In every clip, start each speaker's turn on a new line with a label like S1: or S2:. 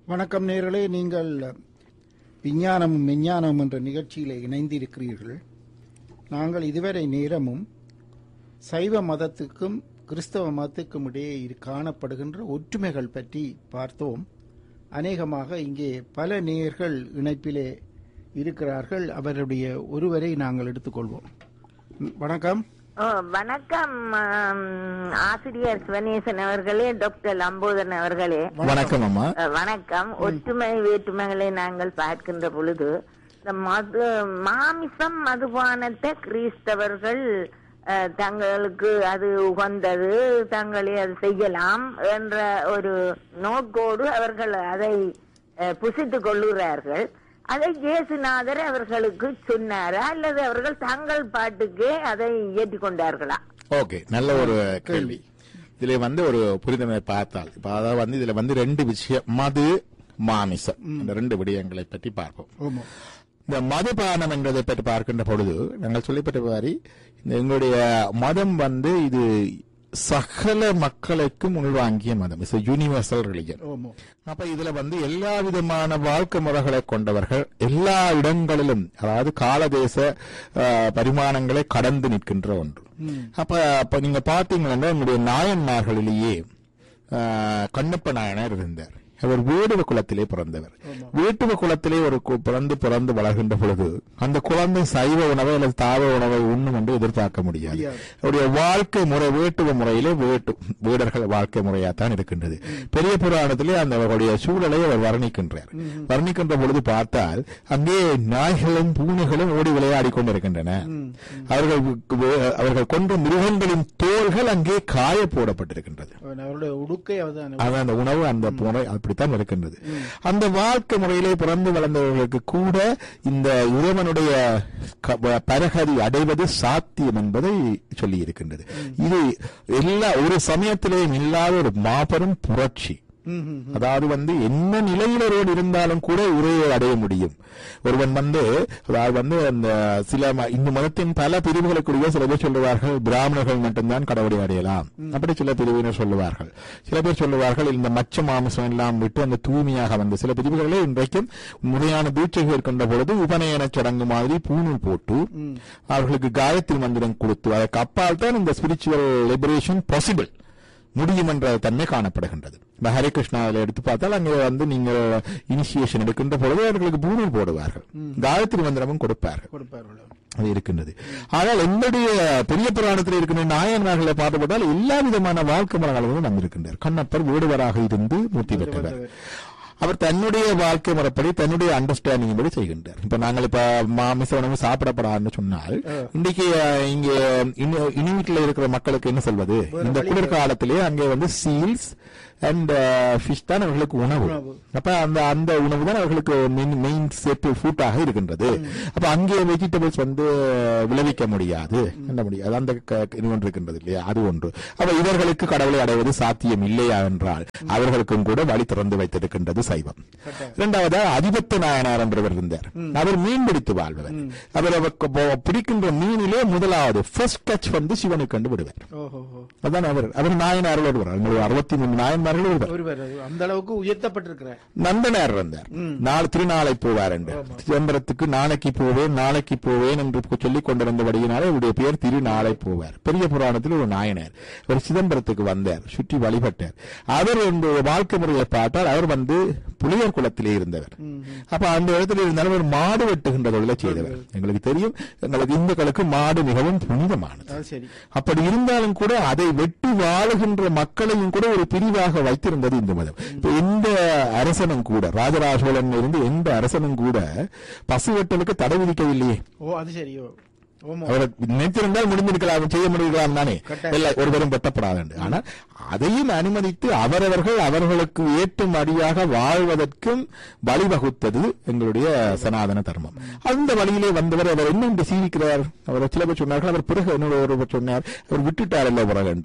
S1: வணக்கம் நேயர்களே, நீங்கள் விஞ்ஞானமும் விஞ்ஞானமும் என்ற நிகழ்ச்சியிலே இணைந்திருக்கிறீர்கள். நாங்கள் இதுவரை நேரமும் சைவ மதத்துக்கும் கிறிஸ்தவ மதத்துக்கும் இடையே காணப்படுகின்ற ஒற்றுமைகள் பற்றி பார்த்தோம். அநேகமாக இங்கே பல நேயர்கள் இணைப்பிலே இருக்கிறார்கள். அவருடைய ஒருவரை நாங்கள் எடுத்துக்கொள்வோம். வணக்கம்.
S2: வணக்கம் ஆசிரியர் சிவனேசன் அவர்களே, டாக்டர் லம்போதரன் அவர்களே.
S3: வணக்கம் அம்மா.
S2: வணக்கம். ஒற்றுமை வேற்றுமைகளை நாங்கள் பார்க்கின்ற பொழுது இந்த மாமிசம் மதுபானத்தை கிறிஸ்தவர்கள் தங்களுக்கு அது உகந்தது, தங்களே அது செய்யலாம் என்ற ஒரு நோக்கோடு அவர்கள் அதை புசித்துக் கொள்ளுகிறார்கள். அதை இயேசுநாதர் அவர்களுக்கு சொன்னாரா அல்லது அவர்கள் தங்கள் பாட்டுக்கே அதை ஏற்றுக்கொண்டார்களா?
S3: ஓகே, நல்ல ஒரு கேள்வி. இதுல ஒரு புரிதலை பார்த்தால் அதாவது இதுல ரெண்டு விஷயம், மது மாமிசம், இந்த ரெண்டு விடயங்களை பற்றி பார்ப்போம். இந்த மதுபானம் என்பதை பற்றி பார்க்கின்ற பொழுது நாங்கள் சொல்லப்பட்ட மாதிரி எங்களுடைய மதம் இது சகல மக்களுக்கும் உள்வாங்கிய மதம், இட்ஸ் யூனிவர்சல் ரிலிஜன். அப்ப இதுல எல்லா விதமான வாழ்க்கை முறைகளை கொண்டவர்கள் எல்லா இடங்களிலும், அதாவது காலதேச பரிமாணங்களை கடந்து நிற்கின்ற ஒன்று. அப்ப நீங்க பாத்தீங்கன்னா என்னுடைய நாயன்மார்களிலேயே கண்ணப்ப நாயனார் இருந்தார். அவர் வேடுவ குலத்திலே பிறந்தவர். வேட்டுவ குலத்திலே ஒரு பிறந்து வளர்கின்ற பொழுது அந்த குழந்தை சைவ உணவை அல்லது தாவர உணவை உண்ணும் என்று எதிர்பார்க்க முடியாது. அவருடைய வாழ்க்கை முறை வேட்டுவ முறையிலே வேடர்கள் வாழ்க்கை முறையாத்தான் இருக்கின்றது. பெரிய புராணத்திலே அவருடைய சூழலை அவர் வர்ணிக்கின்றார். வர்ணிக்கின்ற பொழுது பார்த்தால் அங்கே நாய்களும் பூனைகளும் ஓடி விளையாடி கொண்டிருக்கின்றன. அவர்கள் கொன்ற மிருகங்களின் தோள்கள் அங்கே காய போடப்பட்டிருக்கின்றது. அந்த உணவு அந்த முறை அப்படித்தான் இருக்கின்றது. அந்த வாழ்க்கை முறையிலே பிறந்து வளர்ந்தவர்களுக்கு கூட இந்த இறைவனுடைய பரகதி அடைவது சாத்தியம் என்பதை சொல்லி இருக்கின்றது. இது ஒரு சமயத்திலேயும் இல்லாத ஒரு மாபெரும் புரட்சி. அதாவது என்ன நிலையில் ஒருவன் இருந்தாலும் கூட உரையை அடைய முடியும். ஒருவன் அதாவது அந்த சில இந்த மதத்தின் பல பிரிவுகளுக்குரிய சில பேர் சொல்லுவார்கள் பிராமணர்கள் மட்டும்தான் கடவுளை அடையலாம், அப்படி சில பிரிவினர் சொல்லுவார்கள். சில பேர் சொல்லுவார்கள் இந்த மச்ச மாமிசம் எல்லாம் விட்டு அந்த தூய்மையாக சில பிரிவுகளே இன்றைக்கும் முறையான தீட்சை இருக்கின்ற பொழுது உபநயன சடங்கு மாதிரி பூணூல் போட்டு அவர்களுக்கு காயத்ரி மந்திரம் கொடுத்து அதற்கு அப்பால் தான் இந்த ஸ்பிரிச்சுவல் லிபரேஷன் பாசிபிள் முடியும் என்ற தன்மை காணப்படுகின்றது. ஹரே கிருஷ்ணாவில் எடுத்து பார்த்தால் அங்கே நீங்கள் இனிஷியேஷன் எடுக்கின்ற பொழுது அவர்களுக்கு பூணூல் போடுவார்கள், காயத்ரி மந்திரமும் கொடுப்பார்கள். அது இருக்கின்றது. ஆனால் என்னுடைய பெரிய புராணத்தில் இருக்கின்ற நாயன்மார்களை பார்க்கப்பட்டால் எல்லா விதமான வாழ்க்கை முறைகளும் நம் இருக்கின்றார். கண்ணப்பர் வேடுவராக இருந்து மூர்த்தி பெற்றவர். அவர் தன்னுடைய வாழ்க்கை முறைப்படி தன்னுடைய அண்டர்ஸ்டாண்டிங் படி செய்கின்றார். இப்ப நாங்கள் மாமிச உணவு சாப்பிடப்படாதுன்னு சொன்னால் இன்றைக்கு இங்க இனிவீட்டில் இருக்கிற மக்களுக்கு என்ன சொல்வது, இந்த குளிர்காலத்திலே அங்கே சீல்ஸ் அண்ட் ஃபிஷ் தான் அவர்களுக்கு உணவு. அப்ப அந்த உணவு தான் அவர்களுக்கு மெயின் செட் ஃபுட்டாக இருக்கின்றது. அப்ப அங்கே வெஜிடபிள்ஸ் விளைவிக்க முடியாது, அந்த ஒன்று இருக்கின்றது இல்லையா, அது ஒன்று. அப்ப இவர்களுக்கு கடவுளை அடைவது சாத்தியம் இல்லையா என்றால் அவர்களுக்கும் கூட வழி திறந்து வைத்திருக்கின்றது சைவம். இரண்டாவது அதிபத்த நாயனார் என்றவர் இருந்தார். அவர் மீன் பிடித்து வாழ்பவர். அவர் பிடிக்கின்ற மீனிலே முதலாவது ஃபர்ஸ்ட் டச் சிவனை கண்டு விடுவார். அதான் அவர் நாயனார்கள் ஒருவர். 63 நாயன்மார்கள் அந்த அளவுக்கு உயர்த்தப்பட்டிருக்கிறார். நந்தனார் இருந்தார். திருநாளை போவார் என்று சிதம்பரத்துக்கு நாளைக்கு போவேன் என்று சொல்லிக் கொண்டிருந்தபடியினாலே அவருடைய பெயர் திருநாளை போவார். பெரிய புராணத்தில் ஒரு நாயனார். அவர் சிதம்பரத்துக்கு வந்தார், சுற்றி வழிபட்டார். அவர் வாழ்க்கை முறையை பார்த்தால் அவர் புலியர் குலத்திலே இருந்தவர். அப்ப அந்த இடத்துல இருந்தாலும் ஒரு மாடு வெட்டுகின்ற தொழிலை செய்தவர். எங்களுக்கு தெரியும், எங்களுக்கு இந்துக்களுக்கு மாடு மிகவும் புனிதமானது. அப்படி இருந்தாலும் கூட அதை வெட்டி வாழுகின்ற மக்களையும் கூட ஒரு பிரிவாக வைத்திருந்தது இந்து மதம். எந்த அரசனும் கூட, ராஜராஜ சோழன் இருந்து எந்த அரசனும் கூட பசு வெட்டலுக்கு தடை விதிக்கவில்லையே. அவர் நினைத்திருந்தால் முடிந்திருக்கலாம், செய்ய முடியலாம் தானே, ஒருவரும் வெட்டப்படாது. ஆனால் அதையும் அனுமதித்து அவர்களுக்கு ஏற்றும் அடியாக வாழ்வதற்கும் வழிவகுத்தது எங்களுடைய சனாதன தர்மம். அந்த வழியிலே வந்தவர் அவர் என்ன சீவிக்கிறார். அவர் சில பேர் சொன்னார்கள், அவர் பிறகு ஒருவர் சொன்னார் அவர் விட்டுட்டார் இல்ல பிறகு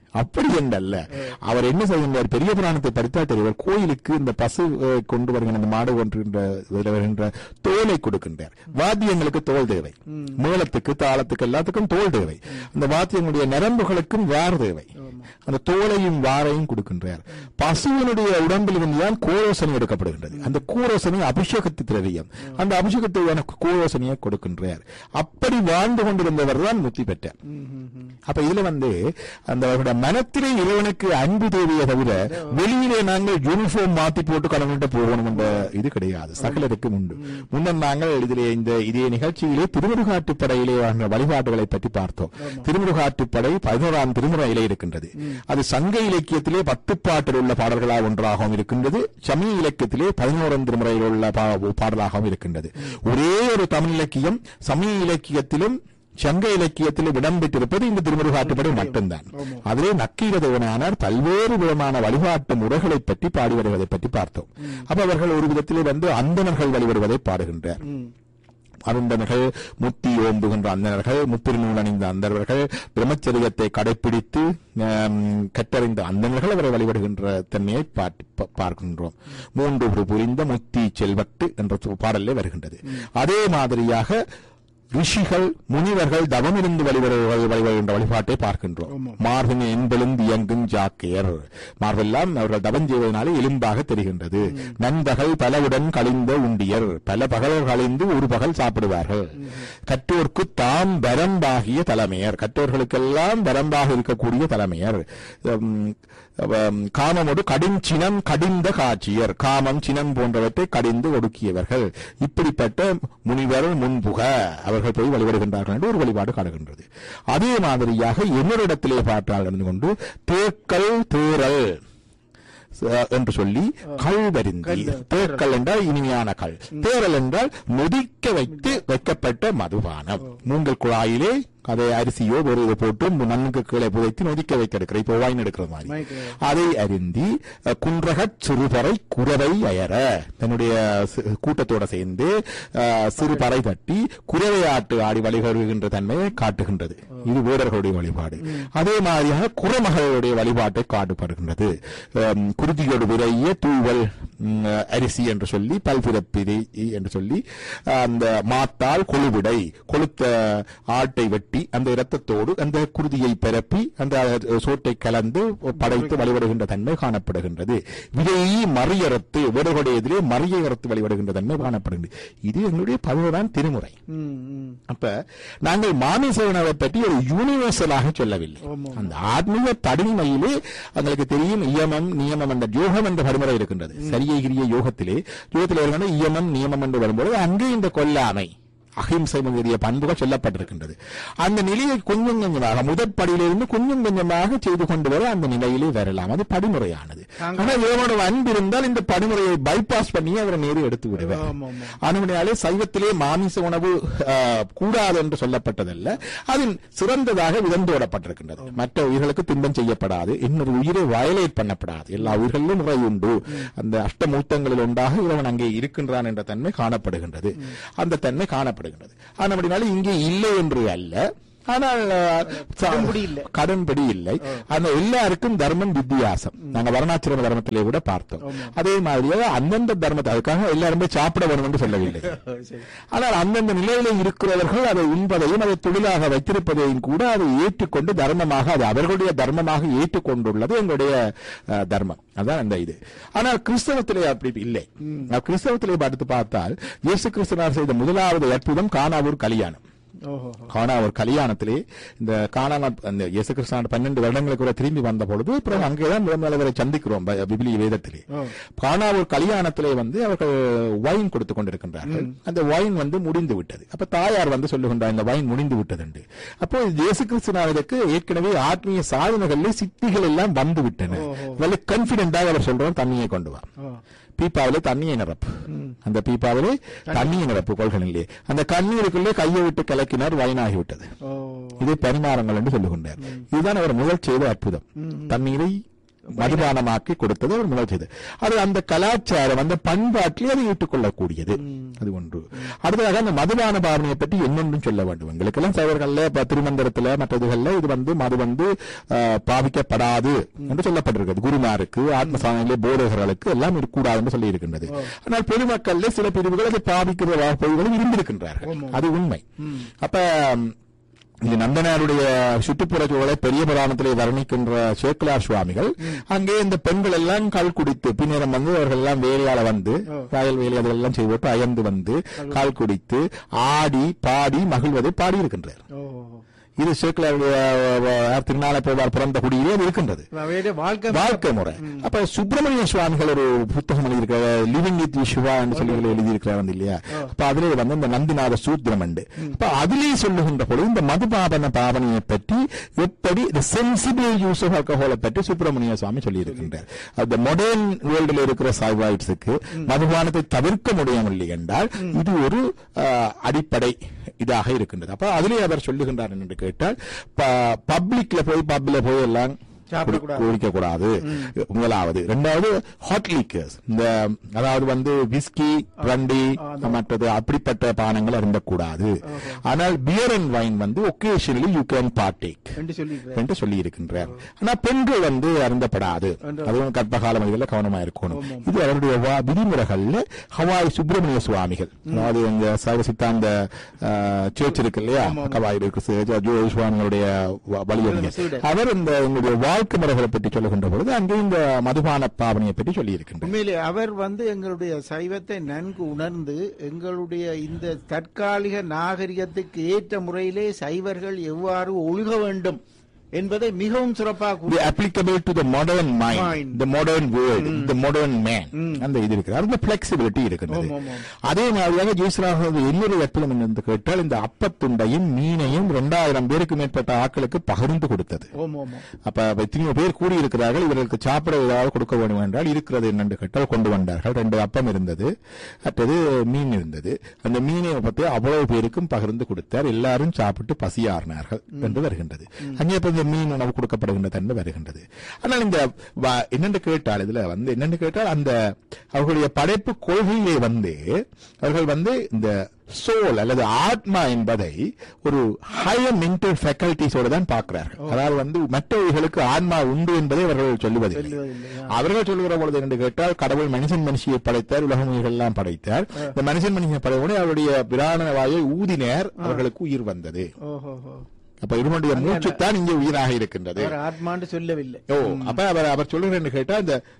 S3: அப்படி என்றல்ல. அவர் என்ன செய்கின்றார், பெரிய புராணத்தை படித்தா தெரிவர், கோயிலுக்கு இந்த பசு கொண்டு வருகின்ற இந்த மாடு வருகின்ற தோலை கொடுக்கின்றார். வாத்தியங்களுக்கு தோல் தேவை, மேளத்துக்கு தாளத்துக்கு எல்லாத்துக்கும் தோல் தேவை, அந்த வாத்தியங்களுடைய நரம்புகளுக்கும் வார் தேவை, அந்த தோலையும் வாரையும் கொடுக்கின்றார். பசுவினுடைய உடம்பில் இருந்துதான் கோரோசனை எடுக்கப்படுகின்றது. அந்த கோரோசனை அபிஷேகத்து திரவியம், அந்த அபிஷேகத்துக்கான கோரோசனையை கொடுக்கின்றார். அப்படி வாழ்ந்து கொண்டிருந்தவர் தான் முத்தி பெற்றார். அப்ப இதுல அந்த மனத்திலே இறைவனுக்கு அன்பு தேவையை தவிர வெளியிலே நாங்கள் யூனிஃபார்ம் மாத்தி போட்டு கடவுள்கிட்ட போகணும் என்ற இது கிடையாது, சகலருக்கும் உண்டு. முன்னர் நாங்கள் இதே நிகழ்ச்சியிலே திருமுருகாற்றுப்படையிலே வாழ்ந்த வழிபாடுகளை பற்றி பார்த்தோம். திருமுருகாற்றுப்படை 11ஆம் திருமுறையிலே இருக்கின்றது. அது சங்க இலக்கியத்திலே 10 பாட்டில் உள்ள பாடல்களாக ஒன்றாகவும் இருக்கின்றது, சமய இலக்கியத்திலே 11ஆம் திருமுறையில் உள்ள பாடலாகவும் இருக்கின்றது. ஒரே ஒரு தமிழ் இலக்கியம் சமய இலக்கியத்திலும் சங்க இலக்கியத்திலும் இடம்பெற்றிருப்பது இந்த திருமுருகாற்றுப்படை மட்டும்தான். அதிலே நக்கீரதேவனார் பல்வேறு விதமான வழிபாட்டு முறைகளை பற்றி பாடி வருவதை பற்றி பார்த்தோம். அப்ப அவர்கள் ஒரு விதத்திலே அந்தணர்கள் வழிபடுவதை பாடுகின்றார். அருந்தனர்கள், முத்தி ஓம்புகின்ற அந்தனர்கள், முத்திருநூல் அணிந்த அந்தவர்கள், பிரம்மச்சரியத்தை கடைபிடித்து கற்றறிந்த அந்தனர்கள் அவரை வழிபடுகின்ற தன்மையை பார்க்கின்றோம். 3 புரிந்த முத்தி செல்வட்டு என்ற பாடலே வருகின்றது. அதே மாதிரியாக ரிஷிகள், முனிவர்கள் தவமிருந்து வழிபடுகின்ற வழிபாட்டை பார்க்கின்றோம். மார்பின் என்பெழுந்து இயங்கும் ஜாக்கையர், மார்பெல்லாம் அவர்கள் தவம் செய்வதனாலே எலும்பாக தெரிகின்றது. நண்பகல் பலவுடன் கழிந்த உண்டியர், பல பகல் கழிந்து ஒரு பகல் சாப்பிடுவார்கள். கற்றோர்க்கு தாம் வரம்பாகிய தலைமையர், கற்றோர்களுக்கெல்லாம் வரம்பாக இருக்கக்கூடிய தலைமையர். காமமோடு கடிஞ்சினம் கடிந்த காட்சியர், காமம் சினம் போன்றவற்றை கடிந்து ஒடுக்கியவர்கள். இப்படிப்பட்ட முனிவர் முன்புக அவர்கள் போய் வழிபடுகின்றார்கள் என்று ஒரு வழிபாடு காணுகின்றது. அதே மாதிரியாக என்னோரிடத்திலே பார்த்தால் இருந்து கொண்டு தேக்கல் தேரல் என்று சொல்லி கல்வருந்தி, தேக்கல் என்றால் இனிமையான கல், தேரல் என்றால் நொதிக்க வைக்கப்பட்ட மதுபானம். மூங்கல் குழாயிலே அதை அரிசியோ ஒரு இதை போட்டு நன்கு கீழே புதைத்து நொதிக்க வைத்திருக்கிற, இப்போ வாயின் எடுக்கிற மாதிரி அதை அருந்தி குன்றகச் சிறுபறை குறவை அயர, தன்னுடைய கூட்டத்தோட சேர்ந்து சிறுபறை தட்டி குறவை ஆடி வழிபடுகின்ற தன்மையை காட்டுகின்றது. இது வீரர்களுடைய வழிபாடு. அதே மாதிரியாக குறமகளுடைய வழிபாட்டை காட்டுப்படுகின்றது. குருதியோடு விரைய தூவல் அரிசி என்று சொல்லி, பல்பிறப்பிரி என்று சொல்லி, அந்த மாத்தால் கொழுவிடை கொளுத்த ஆட்டை வெட்டி அந்த இரத்தத்தோடு அந்த குருதியை பரப்பி அந்த சோட்டை கலந்து படைத்து வழிபடுகின்ற தன்மை காணப்படுகின்றது. விதையை மறியறுத்து வீரர்களுடைய எதிரே மறியறுத்து வழிபடுகின்ற தன்மை காணப்படுகின்றது. இது எங்களுடைய 11ஆம் திருமுறை. அப்ப நாங்கள் மாமிச உணவை பற்றி ஒரு யூனிவர்சலாக சொல்லவில்லை. அந்த ஆத்மீக படிமையிலே எங்களுக்கு தெரியும் இயமம் நியமம் என்ற யோகம் என்ற வழிமுறை இருக்கின்றது. சரியகிரிய யோகத்திலே இருக்கின்ற இயமம் நியமம் என்று வரும்போது அங்கே இந்த கொல்லாமை அஹிம்சை முதலிய பண்புகள் சொல்லப்பட்டிருக்கின்றது. அந்த நிலையை கொஞ்சம் கொஞ்சமாக முதற்படியிலிருந்து கொஞ்சம் கொஞ்சமாக செய்து கொண்டு வர அந்த நிலையிலே வரலாம். அது படிமுறையானது. ஆனால் இவனோட அன்பு இருந்தால் இந்த படிமுறையை பைபாஸ் பண்ணி அவரை நேரு எடுத்து விடுவார். அதனாலே சைவத்திலே மாமிச உணவு கூடாது என்று சொல்லப்பட்டதல்ல, அதில் சிறந்ததாக விதந்தோடப்பட்டிருக்கின்றது. மற்ற உயிர்களுக்கு துன்பம் செய்யப்படாது, இன்னொரு உயிரை வயலேட் பண்ணப்படாது, எல்லா உயிர்களிலும் முறை உண்டு. அந்த அஷ்டமூர்த்தங்களில் ஒன்றாக இவன் அங்கே இருக்கின்றான் என்ற தன்மை காணப்படுகின்றது. அந்த தன்மை காணப்படுகின்றது. ஆனபடினால இங்கே இல்லை என்று அல்ல, ஆனால் கடன்படி இல்லை. அந்த எல்லாருக்கும் தர்மம் வித்தியாசம். நாங்க வர்ணாசிரம தர்மத்திலே கூட பார்த்தோம். அதே மாதிரியாக அந்தந்த தர்மத்தை அதுக்காக எல்லாருமே சாப்பிட வேணும் என்று சொல்லவில்லை. ஆனால் அந்தந்த நிலையில இருக்கிறவர்கள் அதை உண்பதையும் அதை தொழிலாக வைத்திருப்பதையும் கூட அதை ஏற்றுக்கொண்டு தர்மமாக, அது அவர்களுடைய தர்மமாக ஏற்றுக்கொண்டுள்ளது எங்களுடைய தர்மம். அதான் அந்த இது. ஆனால் கிறிஸ்தவத்திலே அப்படி இல்லை. கிறிஸ்தவத்திலே பார்த்து பார்த்தால் இயேசு கிறிஸ்துவினார் செய்த முதலாவது அற்புதம் கானாவூர் கல்யாணம். கானாவூர் கல்யாணத்திலே இந்த அந்த இயேசு கிறிஸ்து 12 வருடங்களுக்கு கூட திரும்பி வந்த பொழுது அப்புறம் அங்கேதான் முதல்வரை சந்திக்கிறோம் விபிலிய வேதத்திலே. கானாவூர் கல்யாணத்திலே அவர்கள் வைன் கொடுத்து கொண்டிருக்கின்றார்கள். அந்த வைன் முடிந்து விட்டது. அப்ப தாயார் சொல்லுகின்றார் இந்த வைன் முடிந்து விட்டது என்று. அப்போ இயேசு கிறிஸ்துவிற்கு ஏற்கனவே ஆத்மீய சாதனைகளில் சித்திகள் எல்லாம் வந்து விட்டன. கான்பிடென்டாக அவர் சொல்றோம் தண்ணியை கொண்டு வா, பீப்பாவிலே தண்ணியை நிரப்பு, அந்த பீப்பாவிலே தண்ணியை நிரப்பு கொள்கையிலே அந்த கண்ணீருக்குள்ளே கையை விட்டு கலக்கினார், வைனாகிவிட்டது. இது பரிமாறங்கள் என்று சொல்லுகின்றார். இதுதான் அவர் முதல் செய்த அற்புதம். தண்ணீரை மதுபானமாக்கி கொடுத்தது அவர் முதல் செய்தது. அது அந்த கலாச்சாரம் அந்த பண்பாட்டிலே அதை ஏற்றுக்கொள்ளக்கூடியது. அது ஒன்று. அடுத்ததாக அந்த மதுபான பாவனையை பற்றி என்னென்னும் சொல்ல வேண்டும். எங்களுக்கெல்லாம் சைவர்கள்ல திருமந்திரத்துல மற்றதுகள்ல இது மது பாவிக்கப்படாது என்று சொல்லப்பட்டிருக்கிறது. குருமாருக்கு ஆத்மசாமியிலே போதகர்களுக்கு எல்லாம் இருக்கக்கூடாது என்று சொல்லி இருக்கின்றது. ஆனால் பொதுமக்கள் சில பிரிவுகள் அதை பாவிக்கிற பொருள்களும் இருந்திருக்கின்றார்கள். அது உண்மை. அப்ப இந்த நந்தனாருடைய சுற்றுப்புற சூழலை பெரிய புராணத்திலே வர்ணிக்கின்ற சேக்கிலார் சுவாமிகள் அங்கே இந்த பெண்கள் எல்லாம் கள் குடித்து பின்னரம் அவர்கள் எல்லாம் வேலையால வயல் வேலை அதெல்லாம் செய்துவிட்டு அயர்ந்து கால் குடித்து ஆடி பாடி மகிழ்வதை பாடியிருக்கின்றார். இது சேக்கிலாருடைய திருநாளை போவார் பிறந்த குடியிலே இருக்கின்றது வாழ்க்கை முறை. அப்ப சுப்பிரமணிய சுவாமிகள் ஒரு புத்தகம் எழுதியிருக்கிற லிவிங் வித் சிவா என்று சொல்லி எழுதியிருக்கிறார் இல்லையா. அப்ப அதிலே இந்த நந்திநாத சூத்திரம் உண்டு. அப்ப அதிலே சொல்லுகின்ற பொழுது இந்த மதுபாவன பாவனையை பற்றி எப்படி சென்சிபிள் யூஸ் ஆஃப் ஆல்கஹாலை பற்றி சுப்பிரமணிய சுவாமி சொல்லி இருக்கின்றார். அந்த மாடர்ன் வேர்ல்டில் இருக்கிற சைவாய்ட்ஸுக்கு மதுபானத்தை தவிர்க்க முடியவில்லை என்றால் இது ஒரு அடிப்படை இதாக இருக்கின்றது. அப்ப அதிலே அவர் சொல்லுகின்றார் என்று கேட்டால் பப்ளிக்ல போய் எல்லாம் குடிக்கக்கூடாது முதலாவது. இரண்டாவது ஹாட் லீக்கர்ஸ், இந்த அதாவது விஸ்கி பிராண்டி மற்றது அப்படிப்பட்ட பானங்கள் அருந்தக்கூடாது. ஆனால் pier and wine vocationally you can partake என்று சொல்லி இருக்கின்றார். ஆனா பெண்கள் அருந்தப்படாது. அதுவும் கர்ப்பகால மனிதர்கள் கவனமா இருக்கணும். இது அவருடைய விதிமுறைகள்ல ஹவாய் சுப்பிரமணிய சுவாமிகள், அதாவது இந்த சைவ சித்தாந்த சேர்ச் இருக்கு இல்லையா, ஹவாய் சுவாமிகளுடைய வழியறிஞர், அவர் இந்த எங்களுடைய வாழ்க்கை முறைகளை பற்றி சொல்லுகின்ற பொழுது அங்கே இந்த மதுபான பாவனையை பற்றி சொல்லி இருக்கின்றார்.
S1: உண்மையிலே அவர் எங்களுடைய சைவத்தை நன்கு உணர்ந்து எங்களுடைய இந்த தற்காலிக நாகரிகத்துக்கு ஏற்ற முறையிலே சைவர்கள் எவ்வாறு ஒழுக வேண்டும் என்பதை மிகவும் சிறப்பாக
S3: applicable to the modern mind, the modern world, the modern man. அந்த இது இருக்கு, அந்த flexibility இருக்குது. அதே மாதிரியாக ஜெயஸ்ராம இன்னொரு அற்புதம் என்று கேட்டால் இந்த அப்பத்துண்டையும் மீனையும் 2000 பேருக்கு மேற்பட்ட ஆட்களுக்கு பகிர்ந்து கொடுத்தது. அப்ப எத்தனையோ பேர் கூடியிருக்கிறார்கள், இவர்களுக்கு சாப்பிட ஏதாவது கொடுக்க வேண்டும் என்றால் இருக்கிறது என்னென்று கேட்டால் கொண்டு வந்தார்கள். 2 அப்பம் இருந்தது, மற்றது மீன் இருந்தது. அந்த மீனை பற்றி அவ்வளவு பேருக்கும் பகிர்ந்து கொடுத்தார். எல்லாரும் சாப்பிட்டு பசியாறினார்கள் என்று வருகின்றது. அங்கே மீன் உணவு கொடுக்கப்படுகின்ற தன்மை வருகின்றது. ஆனால் இந்த என்னென்று கேட்டால் இதுல என்னென்று கேட்டால் அந்த அவர்களுடைய படைப்பு கொள்கையிலே அவர்கள் இந்த சோல் அல்லது ஆத்மா என்பதை ஒரு ஹையர் மென்டல் ஃபேக்கல்டிஸோட தான் பார்க்கிறார்கள். அதாவது மற்றவர்களுக்கு ஆத்மா உண்டு என்பதை அவர்கள் சொல்லுவதில்லை. அவர்கள் சொல்லுகிற பொழுது என்று கேட்டால் கடவுள் மனுஷியை படைத்தார், உலக உயிர்கள் எல்லாம் படைத்தார். இந்த மனுஷியை படைத்தவுடனே அவருடைய பிராண வாயை ஊதினார், அவர்களுக்கு உயிர் வந்தது. அப்ப இருமனுடைய மூச்சுத்தான் இங்கே உயிராக இருக்கின்றது,
S1: ஆத்மான்னு சொல்லவில்லை.
S3: அப்ப அவர் சொல்லுகிறேன்னு கேட்டா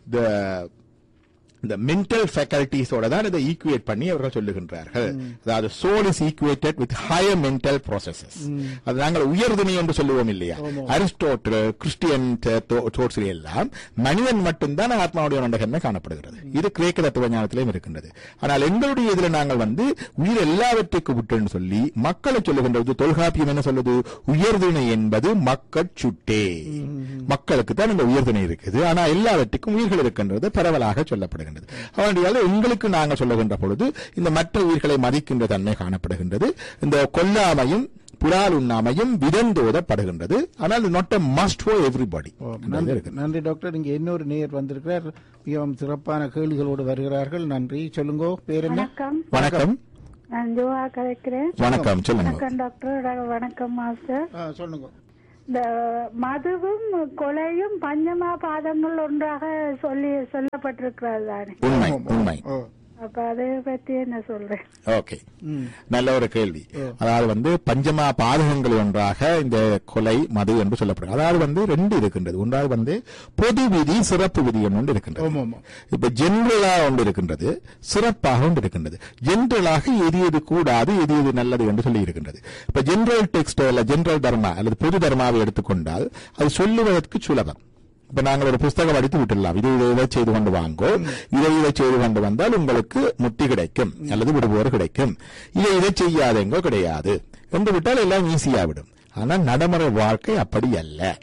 S3: இந்த மென்டல் ஃபேக்கல்டிஸோட தான் இதை ஈக்குவேட் பண்ணி அவர்கள் சொல்லுகின்றார்கள். அதாவது soul is equated with higher mental processes. அது நாங்கள் உயர்திணை என்று சொல்லுவோம் இல்லையா. அரிஸ்டோட்டல் கிறிஸ்டியன் தோட்ஸ்ல எல்லாம் மனிதன் மட்டும்தான் ஆத்மாவுடைய நண்டகமே காணப்படுகிறது. இது கிரேக்க தத்துவ ஞானத்திலும் இருக்கின்றது. ஆனால் எங்களுடைய இதுல நாங்கள் உயிர் எல்லாவற்றுக்கும் விட்டுன்னு சொல்லி மக்களை சொல்லுகின்றது. தொல்காப்பியம் என்ன சொல்லுது? உயர்திணை என்பது மக்கள் சுட்டே, மக்களுக்கு தான் இந்த உயர்திணை இருக்குது. ஆனா எல்லாவற்றுக்கும் உயிர்கள் இருக்கின்றது பரவலாக சொல்லப்படுகிறது. அவனுடைய எங்களுக்கு நாங்கள் சொல்லுகின்ற பொழுது இந்த மற்ற உயிர்களை மதிக்கின்ற தன்மை காணப்படுகின்றது. இந்த கொல்லாமையும் புறால் உண்ணாமையும் விதந்தோதப்படுகின்றது. ஆனால் not a must for everybody.
S1: நன்றி டாக்டர். இங்க இன்னொரு நேயர் வந்திருக்கிறார், மிகவும் சிறப்பான கேள்விகளோடு வருகிறார்கள். நன்றி. சொல்லுங்க, பேர் என்ன?
S3: வணக்கம்.
S4: நான் ஜோஹா கலைக்கிறேன்.
S3: வணக்கம், சொல்லுங்க.
S4: வணக்கம் டாக்டர். வணக்கம் மாஸ்டர்.
S1: சொல்லுங்க.
S4: இந்த மதுவும் கொலையும் பஞ்சமா பாதங்கள் ஒன்றாக சொல்லப்பட்டிருக்கிறது தானே?
S3: உண்மை, உண்மை.
S4: அப்ப அதை பத்தி என்ன சொல்றேன்?
S3: ஓகே, நல்ல ஒரு கேள்வி. அதாவது பஞ்சமா பாதகங்கள் ஒன்றாக இந்த கொலை மது என்று சொல்லப்படுகிறது. அதாவது 2 இருக்கின்றது. ஒன்றாவது பொது விதி, சிறப்பு விதி ஒன்று இருக்கின்றது. இப்ப ஜெனரலா ஒன்று இருக்கின்றது, சிறப்பாக ஒன்று இருக்கின்றது. ஜெனரலாக எது எது கூடாது, எது எது நல்லது என்று சொல்லி இருக்கின்றது. இப்ப ஜெனரல் டெக்ஸ்ட் அல்ல ஜெனரல் தர்மா அல்லது பொது தர்மாவை எடுத்துக்கொண்டால் அது சொல்லுவதற்கு சுலபம். இப்ப நாங்கள் ஒரு புஸ்தகம் அடித்து விட்டுடலாம், இதை செய்து கொண்டு வாங்கோ, இதை செய்து கொண்டு வந்தால் உங்களுக்கு முக்தி கிடைக்கும் அல்லது விடுபோர் கிடைக்கும், இதை செய்யாதெங்கோ கிடையாது என்று விட்டால் எல்லாம் ஈஸியா விடும். ஆனால் நடைமுறை வாழ்க்கை அப்படி அல்ல.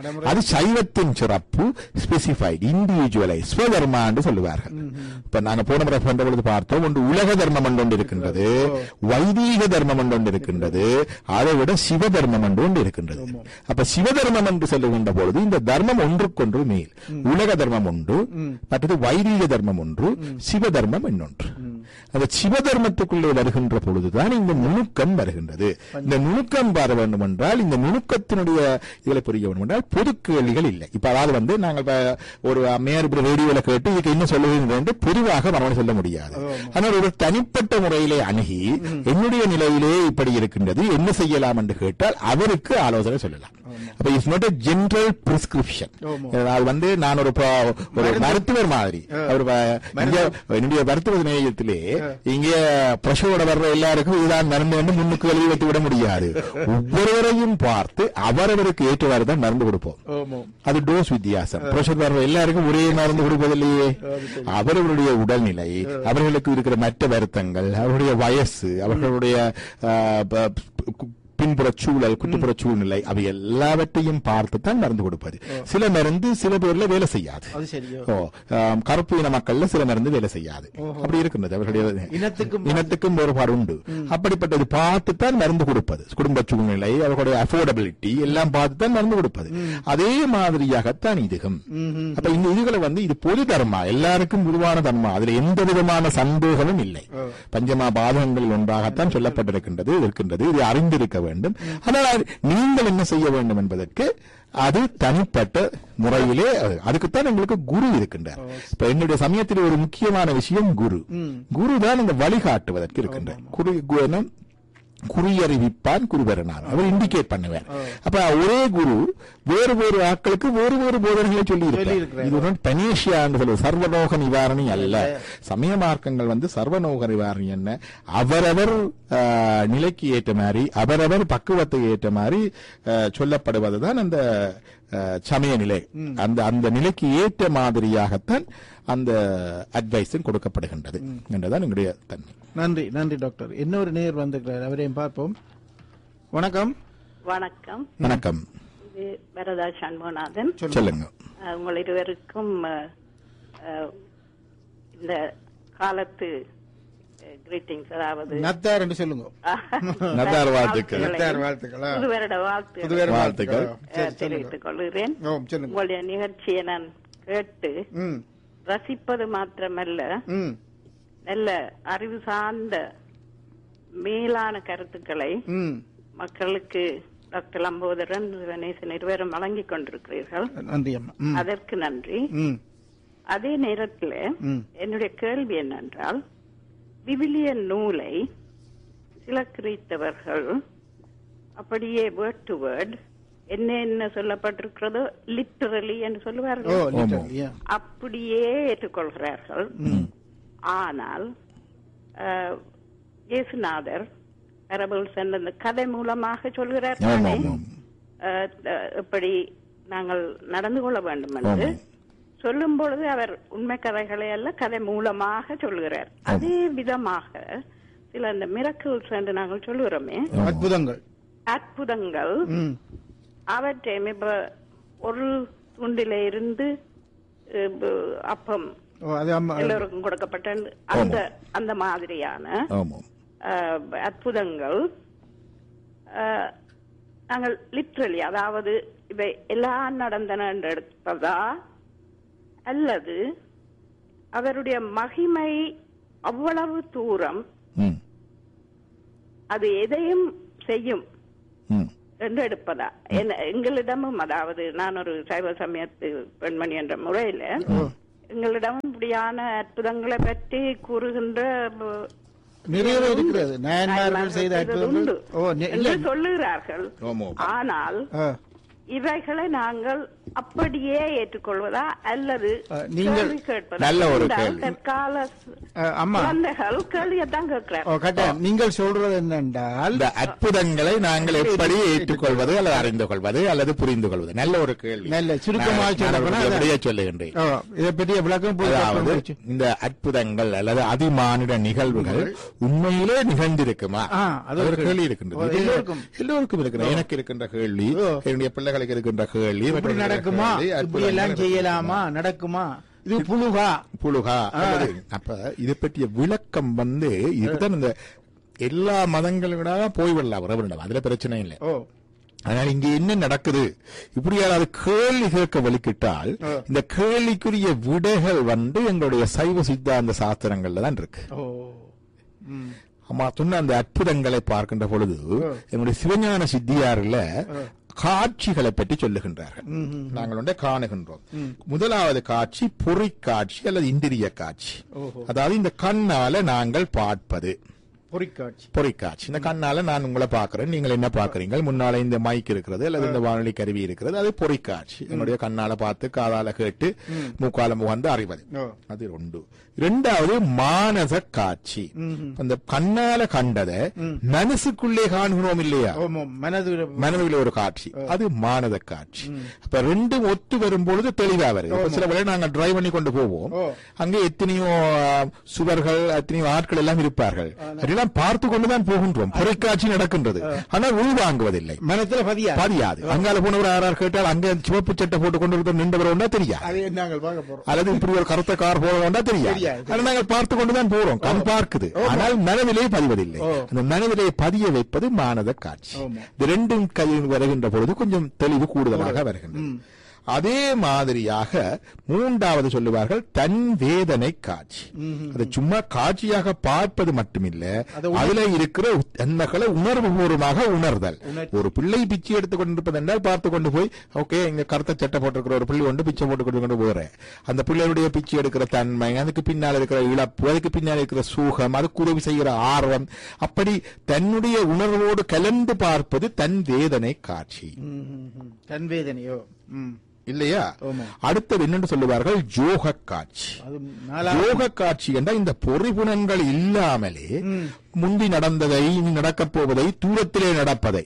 S3: அது சைவத்தின் சிறப்பு. ஸ்பெசிஃபைட், இண்டிவிஜுவலைஸ், ஸ்வதர்மா என்று சொல்லுவார்கள். இப்ப நாங்க போன முறை பண்ற பொழுது பார்த்தோம், ஒன்று உலக தர்மம் ஒன்று இருக்கின்றது, வைதீக தர்மம் ஒன்று இருக்கின்றது, அதை விட சிவ தர்மம் ஒன்று இருக்கின்றது. அப்ப சிவ தர்மம் என்று சொல்லுகின்ற பொழுது இந்த தர்மம் ஒன்றுக்கொன்று மேல். உலக தர்மம் ஒன்று, மற்றது வைதீக தர்மம் ஒன்று, சிவ தர்மம் இன்னொன்று. அந்த சிவ தர்மத்துக்குள்ளே வருகின்ற பொழுதுதான் இந்த நுணுக்கம் வருகின்றது. இந்த நுணுக்கம் வர வேண்டும் என்றால், இந்த நுணுக்கத்தினுடைய இதில் புரிய வேண்டும் என்றால் பொது கேள்விகள் இல்லை. இப்ப அதாவது நாங்கள் ஒரு மேயர் ரேடியோல கேட்டு இதுக்கு என்ன சொல்லுவீங்க என்று பொதுவாக மறுபடியும் சொல்ல முடியாது. ஆனால் ஒரு தனிப்பட்ட முறையிலே அணுகி என்னுடைய நிலையிலே இப்படி இருக்கின்றது, என்ன செய்யலாம் என்று கேட்டால் அவருக்கு ஆலோசனை சொல்லலாம். அப்ப it's not a general prescription. அது நான் ஒரு மருத்துவர் மாதிரி, என்னுடைய மருத்துவ நிலையத்திலே இங்கே பிரசவோட வர்ற எல்லாருக்கும் இதுதான் மருந்து வந்து முன்னுக்கு எழுதி வைத்து விட முடியாது. ஒவ்வொருவரையும் பார்த்து அவரவருக்கு ஏற்றவாறு தான் மருந்து கொடுப்போம். அது டோஸ் வித்தியாசம். பிரஷர் வர்ற எல்லாருக்கும் ஒரே மருந்து கொடுப்பதில்லையே. அவர்களுடைய உடல்நிலை, அவர்களுக்கு இருக்கிற மற்ற வருத்தங்கள், அவர்களுடைய வயசு, அவர்களுடைய பின்புற சூழல், குற்றுப்புற சூழ்நிலை, அவை எல்லாவற்றையும் பார்த்துத்தான் மருந்து கொடுப்பது. சில மருந்து சில பேர்ல வேலை செய்யாது. கருப்பு இன மக்கள்ல சில மருந்து வேலை செய்யாது. அப்படி இருக்கின்றது. அவர்களுடைய இனத்துக்கும் வேறுபாடு உண்டு. அப்படிப்பட்டது பார்த்துத்தான் மருந்து கொடுப்பது. குடும்ப சூழ்நிலை, அவர்களுடைய அஃபோர்டபிலிட்டி எல்லாம் பார்த்துத்தான் மருந்து கொடுப்பது. அதே மாதிரியாகத்தான் இதுகும். அப்ப இந்த இதுகளை இது பொது தர்மா, எல்லாருக்கும் பொதுவான தர்மா. அதுல எந்த விதமான சந்தேகமும் இல்லை. பஞ்சமா பாதகங்களில் ஒன்றாகத்தான் சொல்லப்பட்டிருக்கின்றது. இது அறிந்திருக்க வேண்டும். ஆனால் நீங்கள் என்ன செய்ய வேண்டும் என்பதற்கு அது தனிப்பட்ட முறையிலே, அதுக்குத்தான் எங்களுக்கு குரு இருக்கின்றார். இப்ப என்னுடைய சமயத்தில் ஒரு முக்கியமான விஷயம் குரு தான் இந்த வழிகாட்டுவதற்கு இருக்கின்றார். குறியறிவிப்பான் குருபரனார், அவர் இண்டிகேட் பண்ணுவார். அப்ப ஒரே குரு வேறு வேறு ஆட்களுக்கு வேறு வேறு போதனைகளை சொல்லி இருக்கிறார். இது பனேஷியா என்று சொல்வது சர்வநோக நிவாரணி அல்ல. சமய மார்க்கங்கள் சர்வநோக நிவாரணி என்ன, அவரவர் நிலைக்கு ஏற்ற மாதிரி, அவரவர் பக்குவத்தை ஏற்ற மாதிரி சொல்லப்படுவதுதான் அந்த சமய நிலை. அந்த நிலைக்கு ஏற்ற மாதிரியாகத்தான் அந்த அட்வைஸும் கொடுக்கப்படுகின்றது என்றுதான் எங்களுடைய தன்மை.
S1: நன்றி, நன்றி டாக்டர். இன்னொரு நேர் வந்திருக்கிறார், அவரையும் பார்ப்போம். வணக்கம்.
S5: வணக்கம்.
S3: வணக்கம்.
S5: இது வரதா சண்முகநாதன்.
S3: சொல்லுங்க.
S5: உங்கள் இருவருக்கும் இந்த காலத்து கிரீட்டிங்ஸ், அதாவது
S1: நத்தார் என்று சொல்லுங்க.
S3: நத்தார் வாழ்த்துக்கள்.
S5: புது வருட வாழ்த்துக்கள் தெரிவித்துக் கொள்கிறேன். உங்களுடைய நிகழ்ச்சியை நான் கேட்டு ரசிப்பது மாத்திரமல்ல, நல்ல அறிவு சார்ந்த மேலான கருத்துக்களை மக்களுக்கு டாக்டர் லம்போதரன், கணேசன் இருவரும் வழங்கிக் கொண்டிருக்கிறீர்கள். அதற்கு நன்றி. அதே நேரத்தில் என்னுடைய கேள்வி என்னென்றால், விவிலிய நூலை சில கிறித்தவர்கள் அப்படியே வேர்ட் டு வேர்ட் என்ன சொல்லப்பட்டிருக்கிறதோ லிட்டரலி என்று சொல்லுவார்கள், அப்படியே ஏற்றுக்கொள்கிறார்கள். ஆனால் இயேசுநாதர் பேரபிள்ஸ் அந்த கதை மூலமாக சொல்கிறார், எப்படி நாங்கள் நடந்து கொள்ள வேண்டும் என்று சொல்லும் பொழுது அவர் உண்மை கதைகளை அல்ல கதை மூலமாக சொல்லுகிறார். அதே விதமாக சில இந்த மிரக்கிள்ஸ் என்று நாங்கள் சொல்லுகிறோமே, அற்புதங்கள் அவற்றையும் இப்ப ஒரு துண்டில இருந்து அப்பம் எல்லோருக்கும் கொடுக்கப்பட்ட அந்த மாதிரியான அற்புதங்கள் நாங்கள் லிட்ரலி, அதாவது இவை எல்லாம் நடந்தன என்று எடுப்பதா, அல்லது அவருடைய மகிமை அவ்வளவு தூரம் அது எதையும் செய்யும் என்று எடுப்பதா? எங்களிடமும், அதாவது நான் ஒரு சைவ சமயத்து பெண்மணி என்ற முறையில எங்களிடம் இப்படியான அற்புதங்களை பற்றி கூறுகின்ற சொல்லுகிறார்கள். ஆனால் இவைகளை நாங்கள் அப்படியே ஏற்றுக்கொள்வதா அல்லது
S1: நீங்கள்
S3: நல்ல ஒரு கேள்வி.
S5: தற்கால
S1: அம்மா
S5: குழந்தைகள் கேள்வியத்தான் கேட்கிறார்.
S1: நீங்கள் சொல்றது என்னென்றால்
S3: இந்த அற்புதங்களை நாங்கள் எப்படி ஏற்றுக்கொள்வது அல்லது அறிந்து கொள்வது அல்லது புரிந்து கொள்வது? நல்ல ஒரு கேள்வி.
S1: நல்ல சுருக்கமாக
S3: சொல்லுகின்றேன்.
S1: இதை பற்றிய விளக்கம்.
S3: இந்த அற்புதங்கள் அல்லது அதிமானிட நிகழ்வுகள் உண்மையிலே நிகழ்ந்திருக்குமா? அது ஒரு கேள்வி இருக்கின்றது. எல்லோருக்கும் இருக்கிற, எனக்கு இருக்கின்ற கேள்வி, என்னுடைய பிள்ளைகளுக்கு இருக்கின்ற கேள்வி.
S1: நடக்குமா? இப்படி எல்லாம் செய்யலாமா? நடக்குமா? இது புழுகா.
S3: அப்ப இதை பற்றிய விளக்கம் இதுதான் இந்த எல்லா மதங்களோட போய்விடலாம் வரவிடம், அதுல பிரச்சனை இல்லை. அதனால இங்க என்ன நடக்குது, இப்படி யாராவது கேள்வி கேட்க வலிக்கிட்டால் இந்த கேள்விக்குரிய விடைகள் எங்களுடைய சைவ சித்தாந்த சாஸ்திரங்கள்ல தான் இருக்கு. அம்மா சொன்ன அந்த அற்புதங்களை பார்க்கின்ற பொழுது என்னுடைய சிவஞான சித்தியாரில் காட்சிகளை பற்றி சொல்லுகின்றார்கள். நாங்கள் காணுகின்றோம். முதலாவது காட்சி பொறிக்காட்சி அல்லது இந்திரிய காட்சி. அதாவது இந்த கண்ணால நாங்கள் பார்ப்பது பொறிக்காட்சி. இந்த கண்ணால நான் உங்களை பாக்குறேன், நீங்கள் என்ன பாக்குறீங்க, முன்னால இந்த மைக் இருக்கிறது அல்லது இந்த வானொலி கருவி இருக்கிறது, அது பொறிக்காட்சி. என்னுடைய கண்ணால பார்த்து காதால கேட்டு மூக்கால முகந்து அறிவது, அது ஒன்று. இரண்டாவது மானச காட்சி. அந்த கண்ணால கண்டதை மனசுக்குள்ளே காண்கிறோம் இல்லையா, மனதுல ஒரு காட்சி, அது மானத காட்சி. அப்ப ரெண்டும் ஒத்து வரும்பொழுது தெளிவா வருது. சில வேளை நாங்கள் டிரைவ் பண்ணி கொண்டு போவோம், அங்கே எத்தனையோ சுவர்கள் எத்தனையோ ஆட்கள் எல்லாம் இருப்பார்கள், அதெல்லாம் பார்த்து கொண்டுதான் போகின்றோம். பொறைக்காட்சி நடக்கின்றது, ஆனால் உள்வாங்குவதில்லை, மனத்தில் பதியாது. அங்கால போனவர் யாரார் கேட்டால் அங்கே சிவப்பு சட்டை போட்டு கொண்டு நின்றவர் ஒன்றா தெரியாது, அல்லது இப்படி ஒரு கருத்த கார் போக ஒன்றா தெரியாது. நாங்கள் பார்த்து கொண்டுதான் போறோம், கண் பார்க்குது, ஆனால் மனதிலே பதிவதில்லை. அந்த மனதிலே பதிய வைப்பது மானத காட்சி. இந்த ரெண்டும் கையில் வருகின்ற பொழுது கொஞ்சம் தெளிவு கூடுதலாக வருகின்றது. அதே மாதிரியாக மூன்றாவது சொல்லுவார்கள் தன் வேதனை காட்சி. அது சும்மா காட்சியாக பார்ப்பது மட்டுமில்ல, அதுல இருக்கிற எண்ணங்களை உணர்வு பூர்வமாக உணர்தல். ஒரு பிள்ளை பிச்சை எடுத்துக் கொண்டிருப்பது என்றால் பார்த்து கொண்டு போய், ஓகே இங்க கருத்த சட்டை போட்டிருக்கிற ஒரு பிள்ளை கொண்டு பிச்சை போட்டு கொண்டு போறேன், அந்த பிள்ளையுடைய பிச்சை எடுக்கிற தன்மை, அதுக்கு பின்னால் இருக்கிற இழப்பு, அதுக்கு பின்னால் இருக்கிற சூகம், அதுக்கு உதவி செய்கிற ஆர்வம், அப்படி தன்னுடைய உணர்வோடு கலந்து பார்ப்பது தன் வேதனை காட்சி.
S1: தன் வேதனையோ
S3: இல்லையா? அடுத்தது என்னென்று சொல்லுவார்கள் யோக காட்சி. யோக காட்சி என்றால் இந்த பொறிபுணங்கள் இல்லாமலே முந்தி நடந்ததை, இனி நடக்கப் போவதை, தூரத்திலே நடப்பதை,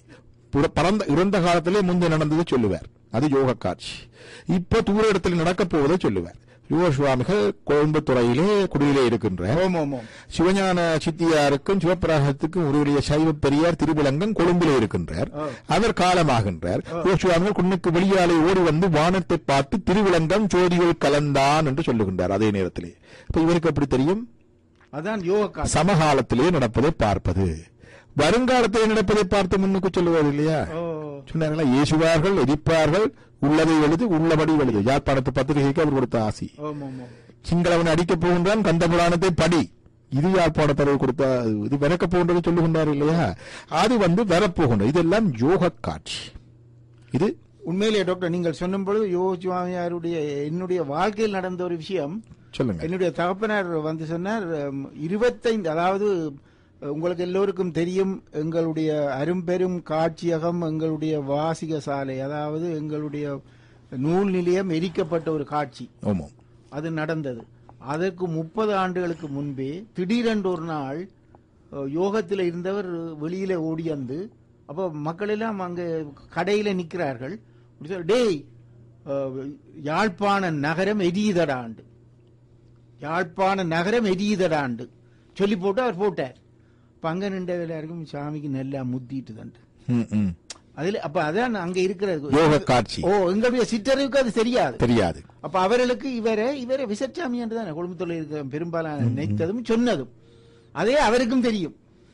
S3: இறந்த காலத்திலே முந்தி நடந்ததை சொல்லுவார், அது யோக காட்சி. இப்ப தூர இடத்தில் நடக்கப் போவதை சொல்லுவார். யுவசுவாமிகள் கோயம்புத்துறையிலே குடியிலே இருக்கின்ற சிவஞான சித்தியாருக்கும் சிவபிரகாசத்துக்கும் உருவடைய சைவ பெரியார் திருவிலங்கம் கொழும்பிலே இருக்கின்றார். அவர் காலமாகின்றார். யுவசுவாமிகள் குன்னுக்கு வெளியாலே ஓடி வந்து வானத்தை பார்த்து திருவிலங்கம் ஜோதிகள் கலந்தான் என்று சொல்லுகின்றார். அதே நேரத்திலே இப்ப இவருக்கு எப்படி தெரியும்?
S1: அதான் யோக
S3: சமகாலத்திலே நடப்பதை பார்ப்பது, வருங்காலத்திலே நடப்பதை பார்த்து முன்னுக்கு சொல்லுவார் இல்லையா? சொன்னார்களா, இயேசுவார்கள் எரிப்பார்கள், உள்ளதை எழுது உள்ளபடி எழுது. யாழ்ப்பாணத்து பத்திரிகைக்கு அவர் கொடுத்த ஆசி. சிங்களவன் அடிக்கப் போகின்றான், கந்த புராணத்தை படி, இது யாழ்ப்பாணத்தை கொடுத்த, இது விறக்கப் போகின்றது சொல்லுகின்றார் இல்லையா? அது வரப்போகின்றது. இதெல்லாம் யோக காட்சி. இது
S1: உண்மையிலேயே டாக்டர் நீங்கள் சொன்னும் பொழுது யோசுவாமியாருடைய என்னுடைய வாழ்க்கையில் நடந்த ஒரு விஷயம்
S3: சொல்லுங்க.
S1: என்னுடைய தகப்பனார் சொன்னார் 25, அதாவது உங்களுக்கு எல்லோருக்கும் தெரியும், எங்களுடைய அரும்பெரும் காட்சியகம், எங்களுடைய வாசிக சாலை, அதாவது எங்களுடைய நூல் நிலையம் எரிக்கப்பட்ட ஒரு காட்சி அது நடந்தது. அதற்கு 30 ஆண்டுகளுக்கு முன்பே திடீரென்று ஒரு நாள் யோகத்தில் இருந்தவர் வெளியில ஓடியந்து, அப்ப மக்கள் எல்லாம் அங்க கடையில நிற்கிறார்கள். டேய், யாழ்ப்பாண நகரம் எரியுதடாண்டு, யாழ்ப்பாண நகரம் எரியுதடாண்டு சொல்லி போட்டு அவர் போட்டார். பங்க நின்ற எல்லாருக்கும் சாமிக்கு நல்லா முத்திட்டு தண்டு அதுல. அப்ப அதான் அங்க இருக்கிறது
S3: யோக காட்சி.
S1: எங்களுடைய சிற்றறிவுக்கு அது தெரியாது. அப்ப அவர்களுக்கு இவரை விசச்சாமி என்றுதான் குடும்பத்தில் இருக்கிற பெரும்பாலான நினைத்ததும் சொன்னதும் அதே அவருக்கும் தெரியும்.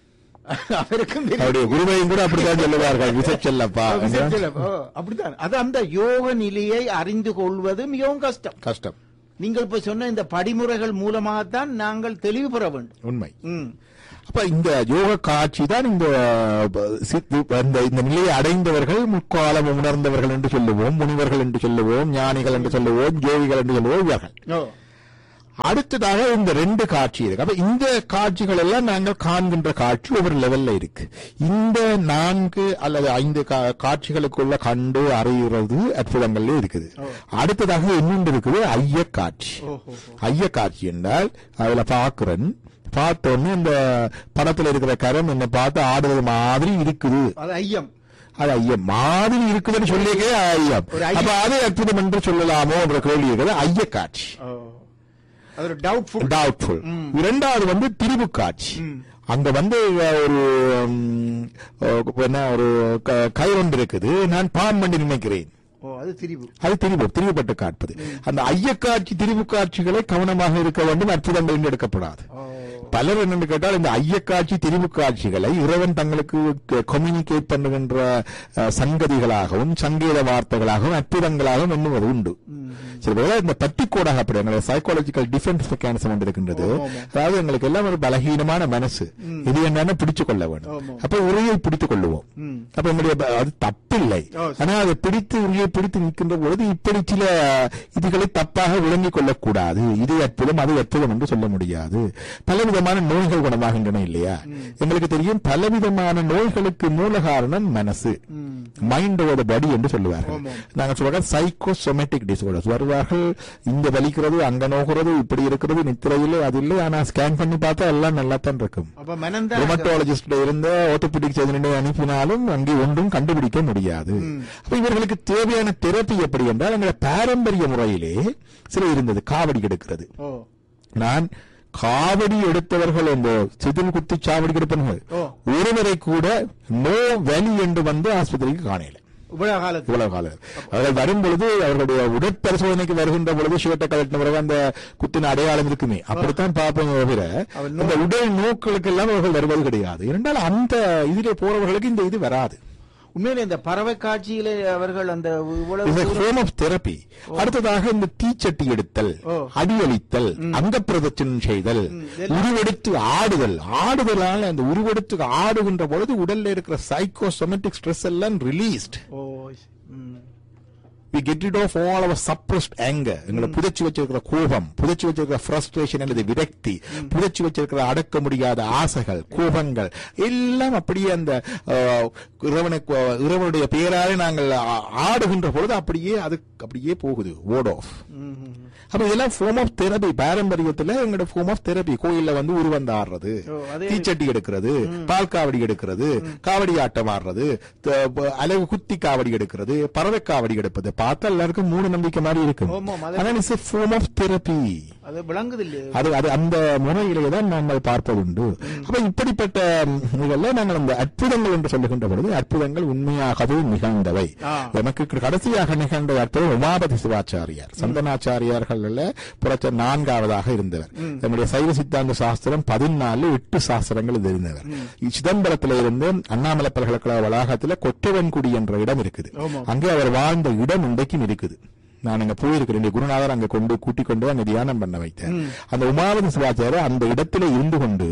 S3: குருவையும் கூட அப்படித்தான் சொல்லுவார்கள், விசச்செல்லப்பா
S1: அப்படித்தான். அது அந்த யோக நிலையை அறிந்து கொள்வது மிகவும் கஷ்டம். நீங்கள் இப்ப சொன்ன இந்த படிமுறைகள் மூலமாகத்தான் நாங்கள் தெளிவு பெற வேண்டும்.
S3: உண்மை. அப்ப இந்த யோக காட்சி தான் இந்த நிலையை அடைந்தவர்கள், முற்காலம் உணர்ந்தவர்கள் என்று சொல்லுவோம், முனிவர்கள் என்று சொல்லுவோம், ஞானிகள் என்று சொல்லுவோம், யோகிகள் என்று சொல்லுவோம் இவர்கள். அடுத்ததாக இந்த 2 காட்சி இருக்கு. அப்ப இந்த காட்சிகள் எல்லாம் நாங்கள் காண்கின்ற காட்சி ஒவ்வொரு லெவல்ல இருக்கு. இந்த 4 அல்லது 5 காட்சிகளுக்குள்ள கண்டு அறிகிறது அற்புதங்கள்ல இருக்குது. அடுத்ததாக இன்னொன்று இருக்குது ஐய காட்சி. ஐய காட்சி என்றால் அதுல பாக்குறேன், பார்த்தோன்னு இந்த படத்துல இருக்கிற கரம் என்ன பார்த்து ஆடுறது மாதிரி இருக்குது.
S1: அது ஐயம்,
S3: அது ஐயம் மாதிரி இருக்குதுன்னு சொல்லிக்கே ஐயம். அப்ப அது அற்புதம் என்று சொல்லலாமோ என்ற கேள்வி இருக்கிறது. ஐய காட்சி டவுட்ஃபுல். இரண்டாவது திரிவு காட்சி. அங்க ஒரு கயிறு இருக்குது, நான் பாம் பண்ணி நினைக்கிறேன். அது திரிவுபட்டு காட்பது. அந்த ஐயக்காட்சி திரிவு காட்சிகளை கவனமாக இருக்க வேண்டும், அற்புதங்கள் எடுக்கப்படாது. பலர் என்னன்னு கேட்டால் இந்த ஐயக்காட்சி திரிவு காட்சிகளை இறைவன் தங்களுக்கு கம்யூனிகேட் பண்ணுகின்ற சங்கதிகளாகவும் சங்கீத வார்த்தைகளாகவும் அற்புதங்களாகவும் எண்ணுவது உண்டு. சில பேர் இந்த பட்டிக்கோடாக அப்படி சைக்காலஜிக்கல் டிஃபென்ஸ் மெக்கானிசம் ஒன்று இருக்கின்றது. அதாவது எங்களுக்கு எல்லாம் ஒரு பலகீனமான மனசு, இது என்னன்னு பிடிச்சு கொள்ள வேண்டும். அப்ப உரையை பிடித்துக் கொள்ளுவோம். அப்ப நம்முடைய அது தப்பில்லை, ஆனா அதை பிடித்து உரையை பிடித்து நிற்கின்ற பொழுது இப்படி சில இதுகளை தப்பாக விளங்கிக் கொள்ளக்கூடாது. இது அற்புதம் அது அற்புதம் என்று சொல்ல முடியாது. பலவிதமான நோய்கள் குணமாகின்றன இல்லையா? எங்களுக்கு தெரியும் பலவிதமான நோய்களுக்கு மூல காரணம் மனசு, மைண்ட் ஓவர் பாடி என்று சொல்லுவார்கள். நாங்கள் சொல்றோம் சைக்கோசோமேட்டிக் டிசார்டர்ஸ் வருவார்கள். இந்த வலிக்கிறது, அங்க நோகிறது, இப்படி இருக்கிறது, நித்திரையில் அது இல்லை, ஆனா ஸ்கேன் பண்ணி பார்த்தா எல்லாம் நல்லா தான் இருக்கும். ரோமட்டாலஜிஸ்ட் இருந்த ஆர்த்தோபெடிக் சர்ஜனை அனுப்பினாலும் அங்கே ஒன்றும் கண்டுபிடிக்க முடியாது. அப்ப இவர்களுக்கு தேவையான தெரப்பி எப்படி என்றால் எங்களை பாரம்பரிய முறையிலே சில இருந்தது. காவடி எடுக்கிறது. நான் காவடி எடுத்தவர்கள் என்ற சிதில் குத்தி சாவடி எடுப்பவர்கள் ஒருவரை கூட நோ வலி என்று ஆஸ்பத்திரிக்கு காணல. இவ்வளவு காலம் அவர்கள் வரும் பொழுது அவர்களுடைய உடற்பரிசோதனைக்கு வருகின்ற பொழுது ஷர்ட்டை கலட்டின பிறகு அந்த குத்தின அடையாளம் இருக்குமே, அப்படித்தான் பார்ப்போம். தவிர இந்த உடல் நோக்களுக்கு எல்லாம் அவர்கள் வருவது கிடையாது. இரண்டால் அந்த இதிலே போறவர்களுக்கு இந்த இது வராது.
S1: உண்மையிலே இந்த பறவை காட்சியில அவர்கள் அந்த
S3: தெரப்பி. அடுத்ததாக இந்த தீச்சட்டி எடுத்தல், அடியளித்தல், அங்க பிரதட்சணம் செய்தல், உருவெடுத்து ஆடுதலால் அந்த உருவெடுத்து ஆடுகின்ற பொழுது உடல்ல இருக்கிற சைக்கோசோமேட்டிக் ஸ்ட்ரெஸ் எல்லாம் released. We get rid of all our suppressed anger. எங்களை புதைச்சு வச்சிருக்கிற கோபம், புதைச்சு வச்சிருக்கிற ஃப்ரஸ்ட்ரேஷன் அல்லது விரக்தி, புதைச்சு வச்சிருக்கிற அடக்க முடியாத ஆசைகள், கோபங்கள் எல்லாம் அப்படியே அந்த இறைவனுடைய பெயராலே நாங்கள் ஆடுகின்ற பொழுது அப்படியே போகுது, வேர்ட் ஆஃப். அப்ப இதெல்லாம் ஃபார்ம் ஆஃப் தெரபி. பாரம்பரியத்துல எங்களோட ஃபார்ம் ஆஃப் தெரபி. கோயில்ல உருவந்த ஆடுறது, தீச்சட்டி எடுக்கிறது, பால் காவடி எடுக்கிறது, காவடி ஆட்டம் ஆடுறது, அலகு குத்தி காவடி எடுக்கிறது, பறவை காவடி எடுப்பது பார்த்தா எல்லாருக்கும் மூட நம்பிக்கை மாதிரி இருக்கும். Form of therapy. அது அந்த முறையிலே தான் நாங்கள் பார்ப்பதுண்டு. அப்ப இப்படிப்பட்ட நாங்கள் அந்த அற்புதங்கள் என்று சொல்லுகின்ற பொழுது அற்புதங்கள் உண்மையாகவே நிகழ்ந்தவை. எனக்கு கடைசியாக நிகழ்ந்த அற்புதம் உமாபதி சிவாச்சாரியார், சந்தனாச்சாரியார்கள் புரட்ச 4ஆவதாக இருந்தவர். நம்முடைய சைவ சித்தாந்த சாஸ்திரம் 14 சாஸ்திரங்கள் இருந்தவர். சிதம்பரத்தில் இருந்து அண்ணாமலை பல்கலைக்கழக வளாகத்தில் கொற்றவன்குடி என்ற இடம் இருக்குது. அங்கே அவர் வாழ்ந்த இடம் இன்றைக்கும் இருக்குது. நான் அங்க போயிருக்கிறேன். குருநாதர் அங்க கூட்டிக் கொண்டு அங்க தியானம் பண்ண வைத்தேன். அந்த உமாபதி சிவாச்சாரியர் அந்த இடத்துல இருந்து கொண்டு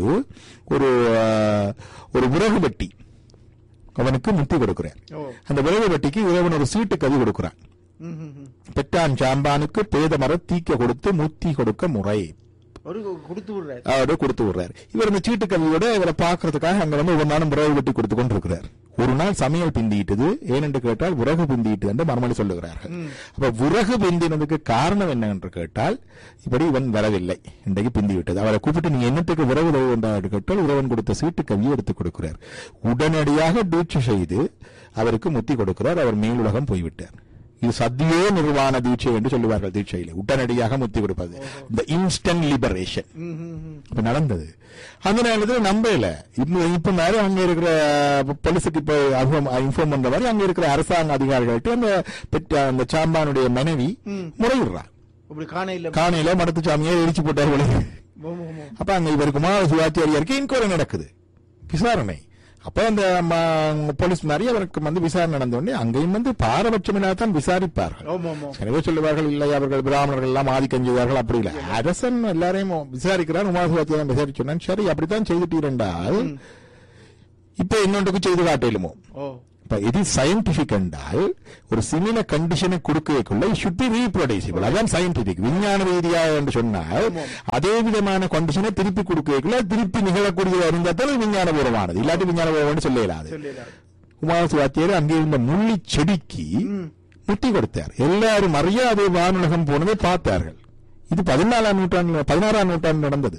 S3: ஒரு விறகு வெட்டி அவனுக்கு முத்தி கொடுக்கிறார். அந்த விறகு வெட்டிக்கு இறைவன் ஒரு சீட்டு கவி கொடுக்கிறான். பெற்றான் சாம்பானுக்கு பேத மர தீக்க கொடுத்து முத்தி கொடுக்க முறை கொடுத்து விடுறாரு. இவர் இந்த சீட்டு கவியோட இவரை பாக்குறதுக்காக அங்க ஒவ்வொரு நாளும் விறகு வெட்டி கொடுத்து கொண்டு இருக்கிறார். ஒரு நாள் சமையல் பிந்திட்டது, ஏனென்று கேட்டால் விறகு பிந்திட்டு என்று மறுமொழி சொல்லுகிறார்கள். அப்ப விறகு பிந்தினதுக்கு காரணம் என்ன என்று கேட்டால் இப்படி இவன் வரவில்லை, இன்றைக்கு பிந்தி விட்டது. அவரை கூப்பிட்டு நீங்க என்னத்துக்கு விறகு தருவது என்று கேட்டால் இறைவன் கொடுத்த சீட்டு கவியை எடுத்துக் கொடுக்கிறார். உடனடியாக தீட்சை செய்து அவருக்கு முத்தி கொடுக்கிறார். அவர் மேலுலகம் போய்விட்டார். இது சத்தியோ நிர்வாண தீட்சை என்று சொல்லுவார்கள். தீட்சையில உடனடியாக முத்தி கொடுப்பது, இந்த இன்ஸ்டன்ட் லிபரேஷன் நடந்தது. அந்த நேரத்தில் நம்பல. இப்ப நேரம் அங்க இருக்கிற போலீஸுக்கு இப்ப இன்ஃபார்ம் பண்ற மாதிரி அங்க இருக்கிற அரசாங்க அதிகாரிகள்கிட்ட அந்த சாம்பானுடைய மனைவி முறையிடுறார். காணையில மடத்து சாமியை எரிச்சு போட்டார். அப்ப அங்க இவருக்கு சிவாச்சாரியாருக்கு என்கொயரி நடக்குது, விசாரணை. அப்ப அந்த போலீஸ் மாதிரி அவருக்கு விசாரணை நடந்த உடனே அங்கேயும் பாரபட்சமில்லாதான் விசாரிப்பார்கள். எனவே சொல்லுவார்கள் இல்லை அவர்கள் பிராமணர்கள் எல்லாம் ஆதிக்கம் செய்வார்கள், அப்படி இல்லை. அரசன் எல்லாரையும் விசாரிக்கிறார். உமாசுவாத்தியம் விசாரிச்சோன்னா சரி அப்படித்தான் செய்துட்டீர் என்றால் இப்ப இன்னொன்றுக்கு செய்து காட்டிலுமோ இது சயின்டிபிக் என்றால் ஒரு சிமில கண்டிஷனை கொடுக்கக்குள்ள should be reproducible. அதான் சயின்டிபிக். விஞ்ஞான ரீதியாக என்று சொன்னால் அதே விதமான கண்டிஷனை திருப்பி கொடுக்கக்குள்ள திருப்பி நிகழக்கூடியதாக இருந்தால் விஞ்ஞானபூர்வமானது. இல்லாட்டி விஞ்ஞானபூர்வம் சொல்ல இயலாது. உமாசி வாத்தியார் அங்கே இருந்த முள்ளி செடிக்கு முட்டி கொடுத்தார். எல்லாரும் அறியாத வானுலகம் போனதை பார்த்தார்கள். இது 16ஆம் நூற்றாண்டு நடந்தது.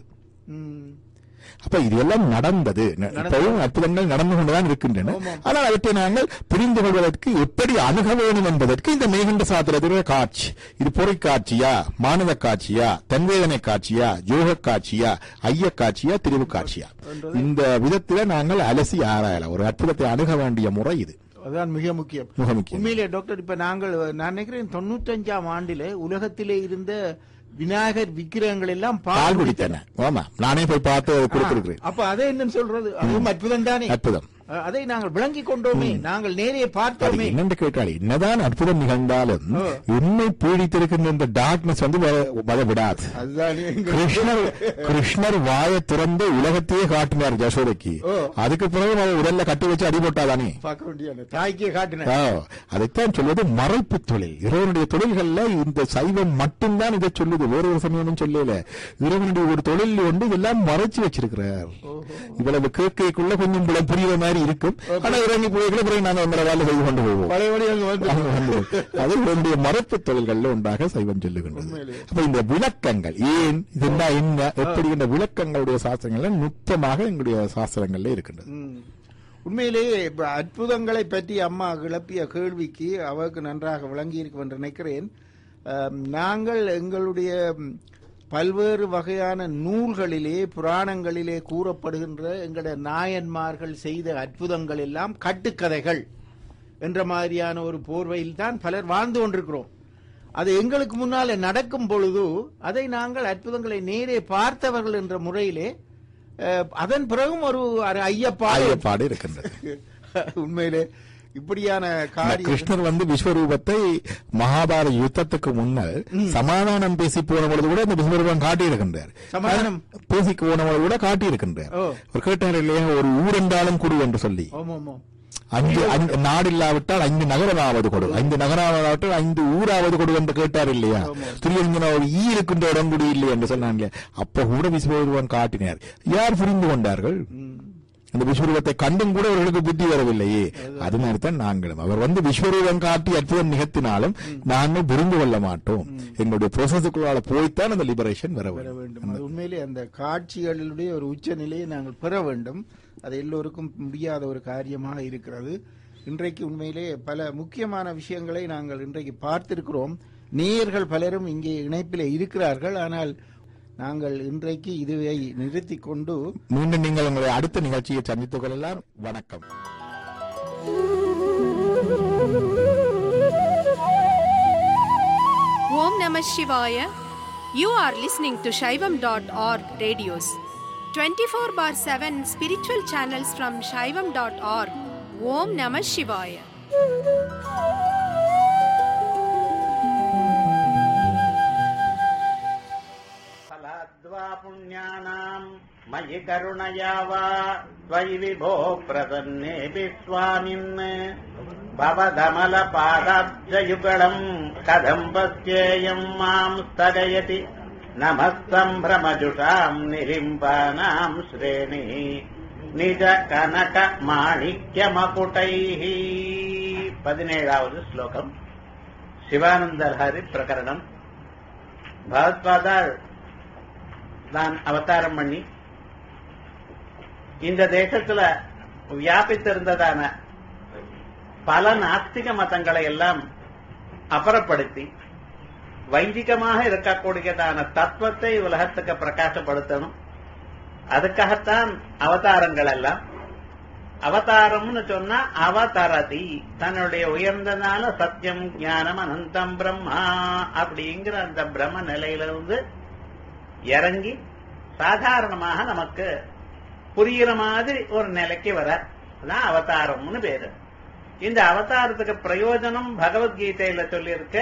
S3: அப்ப இது எல்லாம் நடந்தது. இப்பவும் அற்புதங்கள் நடந்து கொண்டுதான் இருக்கின்றன. ஆனால் அவற்றை நாங்கள் புரிந்து கொள்வதற்கு எப்படி அணுக வேண்டும் என்பதற்கு இந்த மேகண்ட சாத்திரத்திலே காட்சி, இது பொறை காட்சியா, மானத காட்சியா, தன்வேதனை காட்சியா, யோக காட்சியா, ஐய காட்சியா, திரிவு காட்சியா, இந்த விதத்தில நாங்கள் அலசி ஆராயலாம். ஒரு அற்புதத்தை அணுக வேண்டிய முறை இது.
S1: அதுதான் மிக முக்கியம். உண்மையிலே டாக்டர், இப்ப நான் நினைக்கிறேன் 95ஆம் ஆண்டிலே உலகத்திலே இருந்த விநாயகர் விக்கிரகங்கள் எல்லாம் பால் குடித்தன.
S3: ஆமா, நானே போய் பார்த்து கொடுத்திருக்கிறேன்.
S1: அப்ப அதை என்னன்னு சொல்றது, அதுவும் அற்புதம் தானே.
S3: அற்புதம்.
S1: அதை நாங்கள் விளங்கி கொண்டோமே, நாங்கள் நேரே பார்த்தோமே.
S3: என்னென்று கேட்டால் என்னதான் அற்புதம் நிகழ்ந்தாலும் உண்மை பீடித்திருக்கின்ற இந்த டார்க்னஸ் விடாது. கிருஷ்ணர் வாயை திறந்து உலகத்தையே காட்டினார் யசோதைக்கு. அதுக்கு பிறகு அவன் உடல்ல கட்டி வச்சு அடிபட்டாதானே
S1: தாய்க்கே காட்டினார்.
S3: அதைத்தான் சொல்வது மறைப்பு தொழில். இறைவனுடைய தொழில்கள்ல இந்த சைவம் மட்டும்தான் இதை சொல்லுது, வேற ஒரு சமயமும் சொல்லல. இறைவனுடைய ஒரு தொழில் ஒன்று எல்லாம் மறைச்சு வச்சிருக்கிறார். இவ்வளவு கேட்கைக்குள்ள கொஞ்சம் புரியுற மாதிரி இருக்கும். ஆனா இறங்கி போய் நாங்கள் வேலை செய்து கொண்டு போவோம். அது என்னுடைய மரப்பு தொழில்கள் ஒன்றாக சைவம் சொல்லுகின்றது. அப்ப இந்த விளக்கங்கள் ஏன் இதெண்டா என்ன எப்படி என்ற விளக்கங்களுடைய சாஸ்திரங்கள் நுட்பமாக எங்களுடைய சாஸ்திரங்கள்ல இருக்கின்றது.
S1: உண்மையிலேயே அற்புதங்களை பற்றி அம்மா கிளப்பிய கேள்விக்கு அவருக்கு நன்றாக விளங்கி இருக்கும் என்று நினைக்கிறேன். நாங்கள் எங்களுடைய பல்வேறு வகையான நூல்களிலே புராணங்களிலே கூறப்படுகின்ற எங்களுடைய நாயன்மார்கள் செய்த அற்புதங்கள் எல்லாம் கட்டுக்கதைகள் என்ற மாதிரியான ஒரு போர்வையில் தான் பலர் வாழ்ந்து கொண்டிருக்கிறோம். அது எங்களுக்கு முன்னாலே நடக்கும் பொழுது அதை நாங்கள் அற்புதங்களை நேரே பார்த்தவர்கள் என்ற முறையிலே அதன் பிறகும் ஒரு ஐயப்பாடு
S3: இருக்கின்றது.
S1: உண்மையிலே இப்படியான காரியம்.
S3: கிருஷ்ணர் விஸ்வரூபத்தை மகாபாரத யுத்தத்துக்கு முன்னர் சமாதானம் பேசி போன பொழுது கூட இந்த விஸ்வரூபம் காட்டியிருக்கின்றார்.
S1: சமாதானம்
S3: பேசி போனவர்கள் கூட காட்டியிருக்கின்றார். ஒரு கேட்டார் இல்லையா, ஒரு ஊரெண்டாலும் கொடு என்று சொல்லி. 5 நாடு இல்லாவிட்டால் 5 நகரமாவது கொடு, 5 நகரமாவதாவிட்டால் 5 ஊராவது கொடு என்று கேட்டார் இல்லையா. துரியங்கன ஒரு இருக்கின்ற இடம் கூடி இல்லை என்று சொன்னாங்க. அப்ப கூட விஸ்வரூபம் காட்டினார். யார் புரிந்து கொண்டார்கள்? அந்த விஸ்வரூபத்தை கண்டும் கூட அவர்களுக்கு புத்தி வரவில்லையே. அது மாதிரிதான் நாங்களும் அவர் விஸ்வரூபம் காட்டி அற்புதம் நிகழ்த்தினாலும் நாங்கள் புரிந்து கொள்ள மாட்டோம். எங்களுடைய ப்ரோசஸுக்குள்ளால போய்த்தான் அந்த லிபரேஷன் வர வேண்டும்.
S1: உண்மையிலே அந்த காட்சிகளுடைய ஒரு உச்ச நிலையை நாங்கள் பெற வேண்டும். அது எல்லோருக்கும் முடியாத ஒரு காரியமாக இருக்கிறது. இன்றைக்கு உண்மையிலே பல முக்கியமான விஷயங்களை நாங்கள் இன்றைக்கு பார்த்திருக்கிறோம். நேயர்கள் பலரும் இங்கே இணைப்பிலே இருக்கிறார்கள். ஆனால் நாங்கள் இன்றைக்கு இதுவை நிறுத்திக் கொண்டு
S3: மீண்டும் நீங்கள் உங்களை அடுத்த நிகழ்ச்சியை சந்தித்துக் கொள்ளலாம். வணக்கம்.
S6: Om Namah Shivaya. You are listening to Shaivam.org radios. 24/7 spiritual channels from Shaivam.org. Om Namah Shivaya.
S7: पुण्यानाम् मयि करुणया वा त्वयि विभो प्रसन्नेऽपि स्वामिन् भवदमलपादाब्जयुगलम् कथम् पश्येयम् माम् स्थगयति नमः सम्भ्रमजुषाम् निलिम्बानाम् श्रेणिः निज कनक माणिक्यमकुटैः 17வது श्लोकम् சிவானந்தலஹரி பிரகரணம். பகவத்பாதாள் தான் அவதாரம் பண்ணி இந்த தேசத்துல வியாபித்திருந்ததான பல நாஸ்திக மதங்களை எல்லாம் அப்புறப்படுத்தி வைதிகமாக இருக்கக்கூடியதான தத்துவத்தை உலகத்துக்கு பிரகாசப்படுத்தணும். அதுக்காகத்தான் அவதாரங்கள் எல்லாம். அவதாரம்னு சொன்னா அவதரதி, தன்னுடைய உயர்ந்தனால சத்தியம் ஞானம் அனந்தம் பிரம்மா அப்படிங்கிற அந்த பிரம்ம நிலையிலிருந்து இறங்கி சாதாரணமாக நமக்கு புரிகிற மாதிரி ஒரு நிலைக்கு வர அதான் அவதாரம்னு பேரு. இந்த அவதாரத்துக்கு பிரயோஜனம் பகவத்கீதையில சொல்லியிருக்க,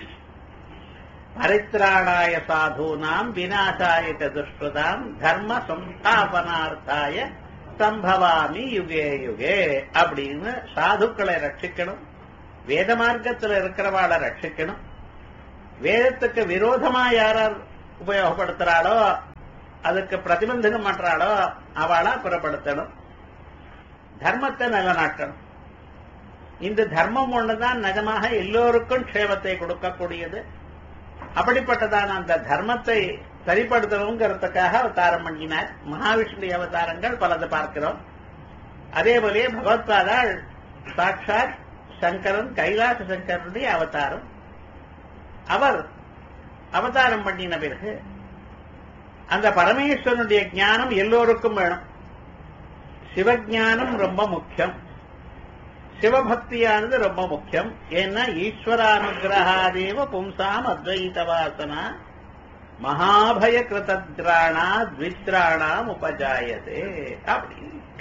S7: பரித்ராணாய சாதூனாம் விநாசாய துஷ்கிருதாம் தர்ம சம்ஸ்தாபனார்த்தாய சம்பவாமி யுகே யுகே அப்படின்னு சாதுக்களை ரட்சிக்கணும், வேத மார்க்கத்தில் இருக்கிறவாளை ரட்சிக்கணும், வேதத்துக்கு விரோதமா யாரார் உபயோகப்படுத்துறாளோ அதுக்கு பிரதிபந்தகம் பண்றாளோ அவளா புறப்படுத்தணும், தர்மத்தை நிலநாட்டணும். இந்த தர்மம் ஒண்ணுதான் நிஜமாக எல்லோருக்கும் க்ஷேமத்தை கொடுக்கக்கூடியது. அப்படிப்பட்டதான அந்த தர்மத்தை சரிப்படுத்தணுங்கிறதுக்காக அவதாரம் பண்ணினார். மகாவிஷ்ணு அவதாரங்கள் பலது பார்க்கிறோம். அதே போலே பகவத்பாதாள் சாட்சாத் சங்கரன், கைலாச சங்கரனுடைய அவதாரம். அவர் அவதாரம் பண்ணின பிறகு அந்த பரமேஸ்வரனுடைய ஞானம் எல்லோருக்கும் வேணும். சிவஞானம் ரொம்ப முக்கியம், சிவபக்தியானது ரொம்ப முக்கியம். ஏன்னா ஈஸ்வரானுகிரகாதேவ பும்சாம் அத்வைத வாசனா மகாபய கிருதத்ராணா த்வித்ராணாம் உபஜாயதே. அப்படி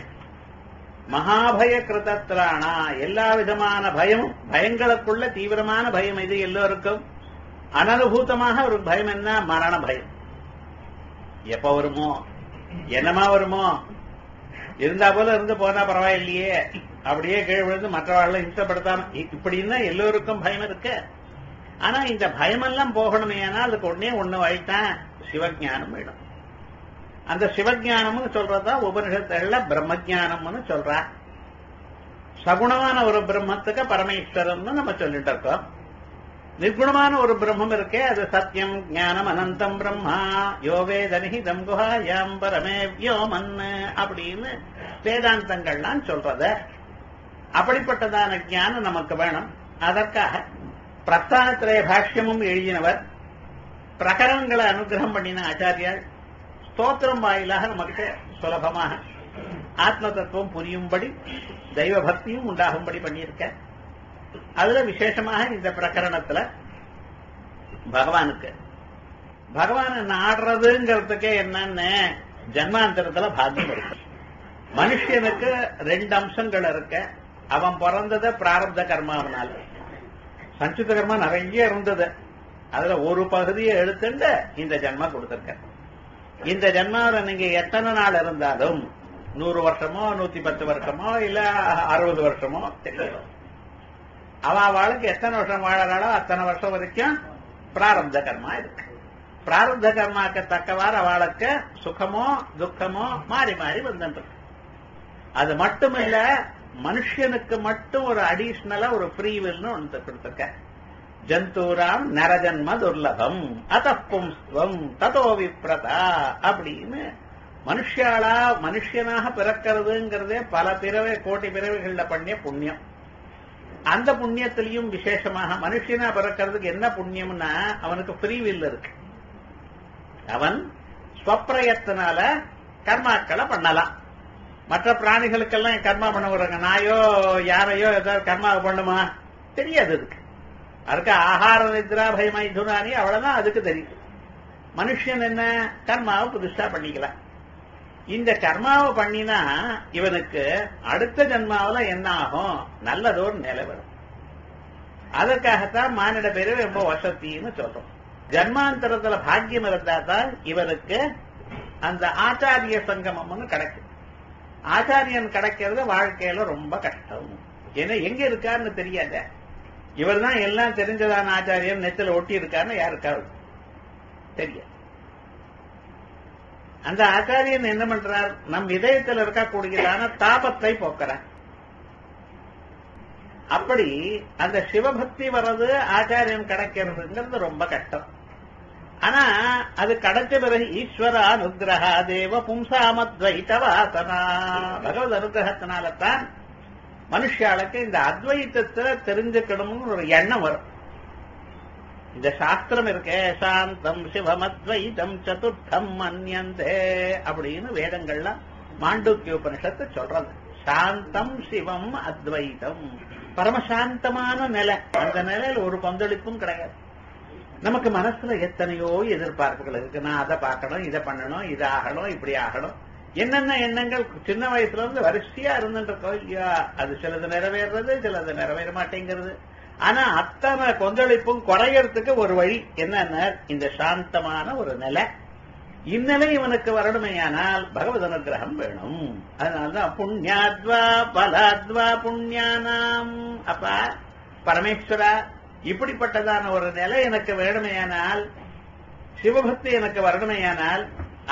S7: மகாபய கிருதத்ராணா எல்லா விதமான பயமும், பயங்களுக்குள்ள தீவிரமான பயம் இது எல்லோருக்கும். அனனுபூதமாக ஒரு பயம் என்ன? மரண பயம். எப்ப வருமோ, என்னமா வருமோ, இருந்தா போல இருந்து போனா பரவாயில்லையே, அப்படியே கீழ் விழுந்து மற்றவாழ்ல இம்சப்படுத்தாம, இப்படின்னா எல்லோருக்கும் பயம் இருக்கு. ஆனா இந்த பயமெல்லாம் போகணுமே, ஆனால் அதுக்கு உடனே ஒண்ணு வழித்தான், சிவஞானம் வேணும். அந்த சிவஞானம்னு சொல்றதா உபனிஷத்துல பிரம்மஜானம்னு சொல்றா. சகுணமான ஒரு பிரம்மத்துக்கு பரமேஸ்வரன் நம்ம சொல்லிட்டு இருக்கோம். நிர்குணமான ஒரு பிரம்மம் இருக்கே, அது சத்தியம் ஞானம் அனந்தம் பிரம்மா யோவேதனிஹிதம் குஹாயாம் பரமே வியோமன் அப்படின்னு வேதாந்தங்கள்லாம் சொல்றத. அப்படிப்பட்டதான ஞானம் நமக்கு வேணும். அதற்காக பிரஸ்தானத்திலே பாஷ்யமும் எழுதினவர், பிரகரணங்களை அனுகிரகம் பண்ணின ஆச்சாரியால் ஸ்தோத்திரம் வாயிலாக நமக்கு சுலபமாக ஆத்ம தத்துவம் புரியும்படி தெய்வ பக்தியும் உண்டாகும்படி பண்ணியிருக்க. அதுல விசேஷமாக இந்த பிரகரணத்துல பகவானை நாடுறதுங்கிறதுக்கே என்னன்னு ஜன்மாந்தரத்துல பாக்கியம் இருக்கு. மனுஷனுக்கு ரெண்டு அம்சங்கள் இருக்க. அவன் பிறந்தது பிராரப்த கர்மாவனால. சஞ்சித கர்மா நிறைய இருந்தது, அதுல ஒரு பகுதியை எடுத்துட்டு இந்த ஜன்மா கொடுத்திருக்க. இந்த ஜன்மாவில நீங்க எத்தனை நாள் இருந்தாலும் 100 வருஷமோ 110 வருஷமோ இல்ல 60 வருஷமோ தெரியல, அவளுக்கு எத்தனை வருஷம் வாழறாளோ அத்தனை வருஷம் வரைக்கும் பிராரப்த கர்மா இருக்கு. பிராரப்த கர்மாக்கு தக்கவாறு அவளுக்கு சுகமோ துக்கமோ மாறி மாறி வந்துருக்கு. அது மட்டும் இல்ல, மனுஷனுக்கு மட்டும் ஒரு அடிஷனலா ஒரு ஃப்ரீவில்னு ஒன்று கொடுத்திருக்க. ஜந்தூராம் நரஜன்ம துர்லபம் அதப்பும்ஸ்வம் ததோ விப்ரதா அப்படின்னு மனுஷனாக பிறக்கிறதுங்கிறதே பல பிறவை கோடி பிறவைகள்ல பண்ணிய புண்ணியம். அந்த புண்ணியத்திலையும் விசேஷமாக மனுஷனா பிறக்கிறதுக்கு என்ன புண்ணியம்னா அவனுக்கு ஃப்ரீவில் இருக்கு. அவன் ஸ்வப்பிரயத்தினால கர்மாக்களை பண்ணலாம். மற்ற பிராணிகளுக்கெல்லாம் கர்மா பண்ண விடுறாங்க. நாயோ யாரையோ ஏதாவது கர்மா பண்ணுமா தெரியாது. அதுக்கு ஆகார நித்ரா பயமைதுனானி அவ்வளவுதான் அதுக்கு தெரியும். மனுஷன் என்ன கர்மாவை புதுசா பண்ணிக்கலாம். இந்த கர்மாவை பண்ணினா இவனுக்கு அடுத்த ஜன்மாவில என்ன ஆகும், நல்லதோர் நிலை வரும். அதற்காகத்தான் மானிட பேரு ரொம்ப வசத்தின்னு சொல்றோம். ஜன்மாந்தரத்துல பாக்கியம் இருந்தா தான் இவனுக்கு அந்த ஆச்சாரிய சங்கமம்னு கிடைக்கும். ஆச்சாரியன் கிடைக்கிறது வாழ்க்கையில ரொம்ப கஷ்டம். ஏன்னா எங்க இருக்காருன்னு தெரியாத. இவர் தான் எல்லாம் தெரிஞ்சதான ஆச்சாரியன் நெத்தில ஒட்டி இருக்காருன்னு யாருக்காரு தெரியாது. அந்த ஆச்சாரியன் என்ன பண்றார், நம் இதயத்தில் இருக்கக்கூடியதான தாபத்தை போக்குறார். அப்படி அந்த சிவபக்தி வர்றது ஆச்சாரியன் கிடைக்கிறதுங்கிறது ரொம்ப கஷ்டம். ஆனா அது கிடைச்ச பிறகு ஈஸ்வர அனுகிரக தேவ பும்சாமத்வைத வாசனா, பகவத் அனுகிரகத்தினால்தான் மனுஷாளுக்கு இந்த அத்வைத்தத்துல தெரிஞ்சுக்கணும்னு ஒரு எண்ணம் வரும். இந்த சாஸ்திரம் இருக்கே, சாந்தம் சிவமத்வைதம் சதுர்த்தம் மன்யந்தே அப்படின்னு வேதங்கள்லாம் மாண்டூக்கிய உபனிஷத்து சொல்றது. சாந்தம் சிவம் அத்வைதம், பரமசாந்தமான நிலை. அந்த நிலையில் ஒரு பங்களிப்பும் கிடையாது. நமக்கு மனசுல எத்தனையோ எதிர்பார்ப்புகள் இருக்கு. நான் அதை பார்க்கணும், இதை பண்ணணும், இது ஆகணும், இப்படி ஆகணும், என்னென்ன எண்ணங்கள் சின்ன வயசுல இருந்து வரிசையா இருந்துருக்கோம் இல்லையா. அது சிலது நிறைவேறது, சிலது நிறைவேற மாட்டேங்கிறது. ஆனா அத்தனை கொந்தளிப்பும் குறையறதுக்கு ஒரு வழி என்னன்னா இந்த சாந்தமான ஒரு நிலை. இந்நிலை இவனுக்கு வரணுமையானால் பகவத் அனுகிரகம் வேணும். அதனால்தான் புண்ணியாத்வா பலாத்வா புண்ணியானாம். அப்பா பரமேஸ்வரா, இப்படிப்பட்டதான ஒரு நிலை எனக்கு வேணுமையானால், சிவபக்தி எனக்கு வரணுமையானால்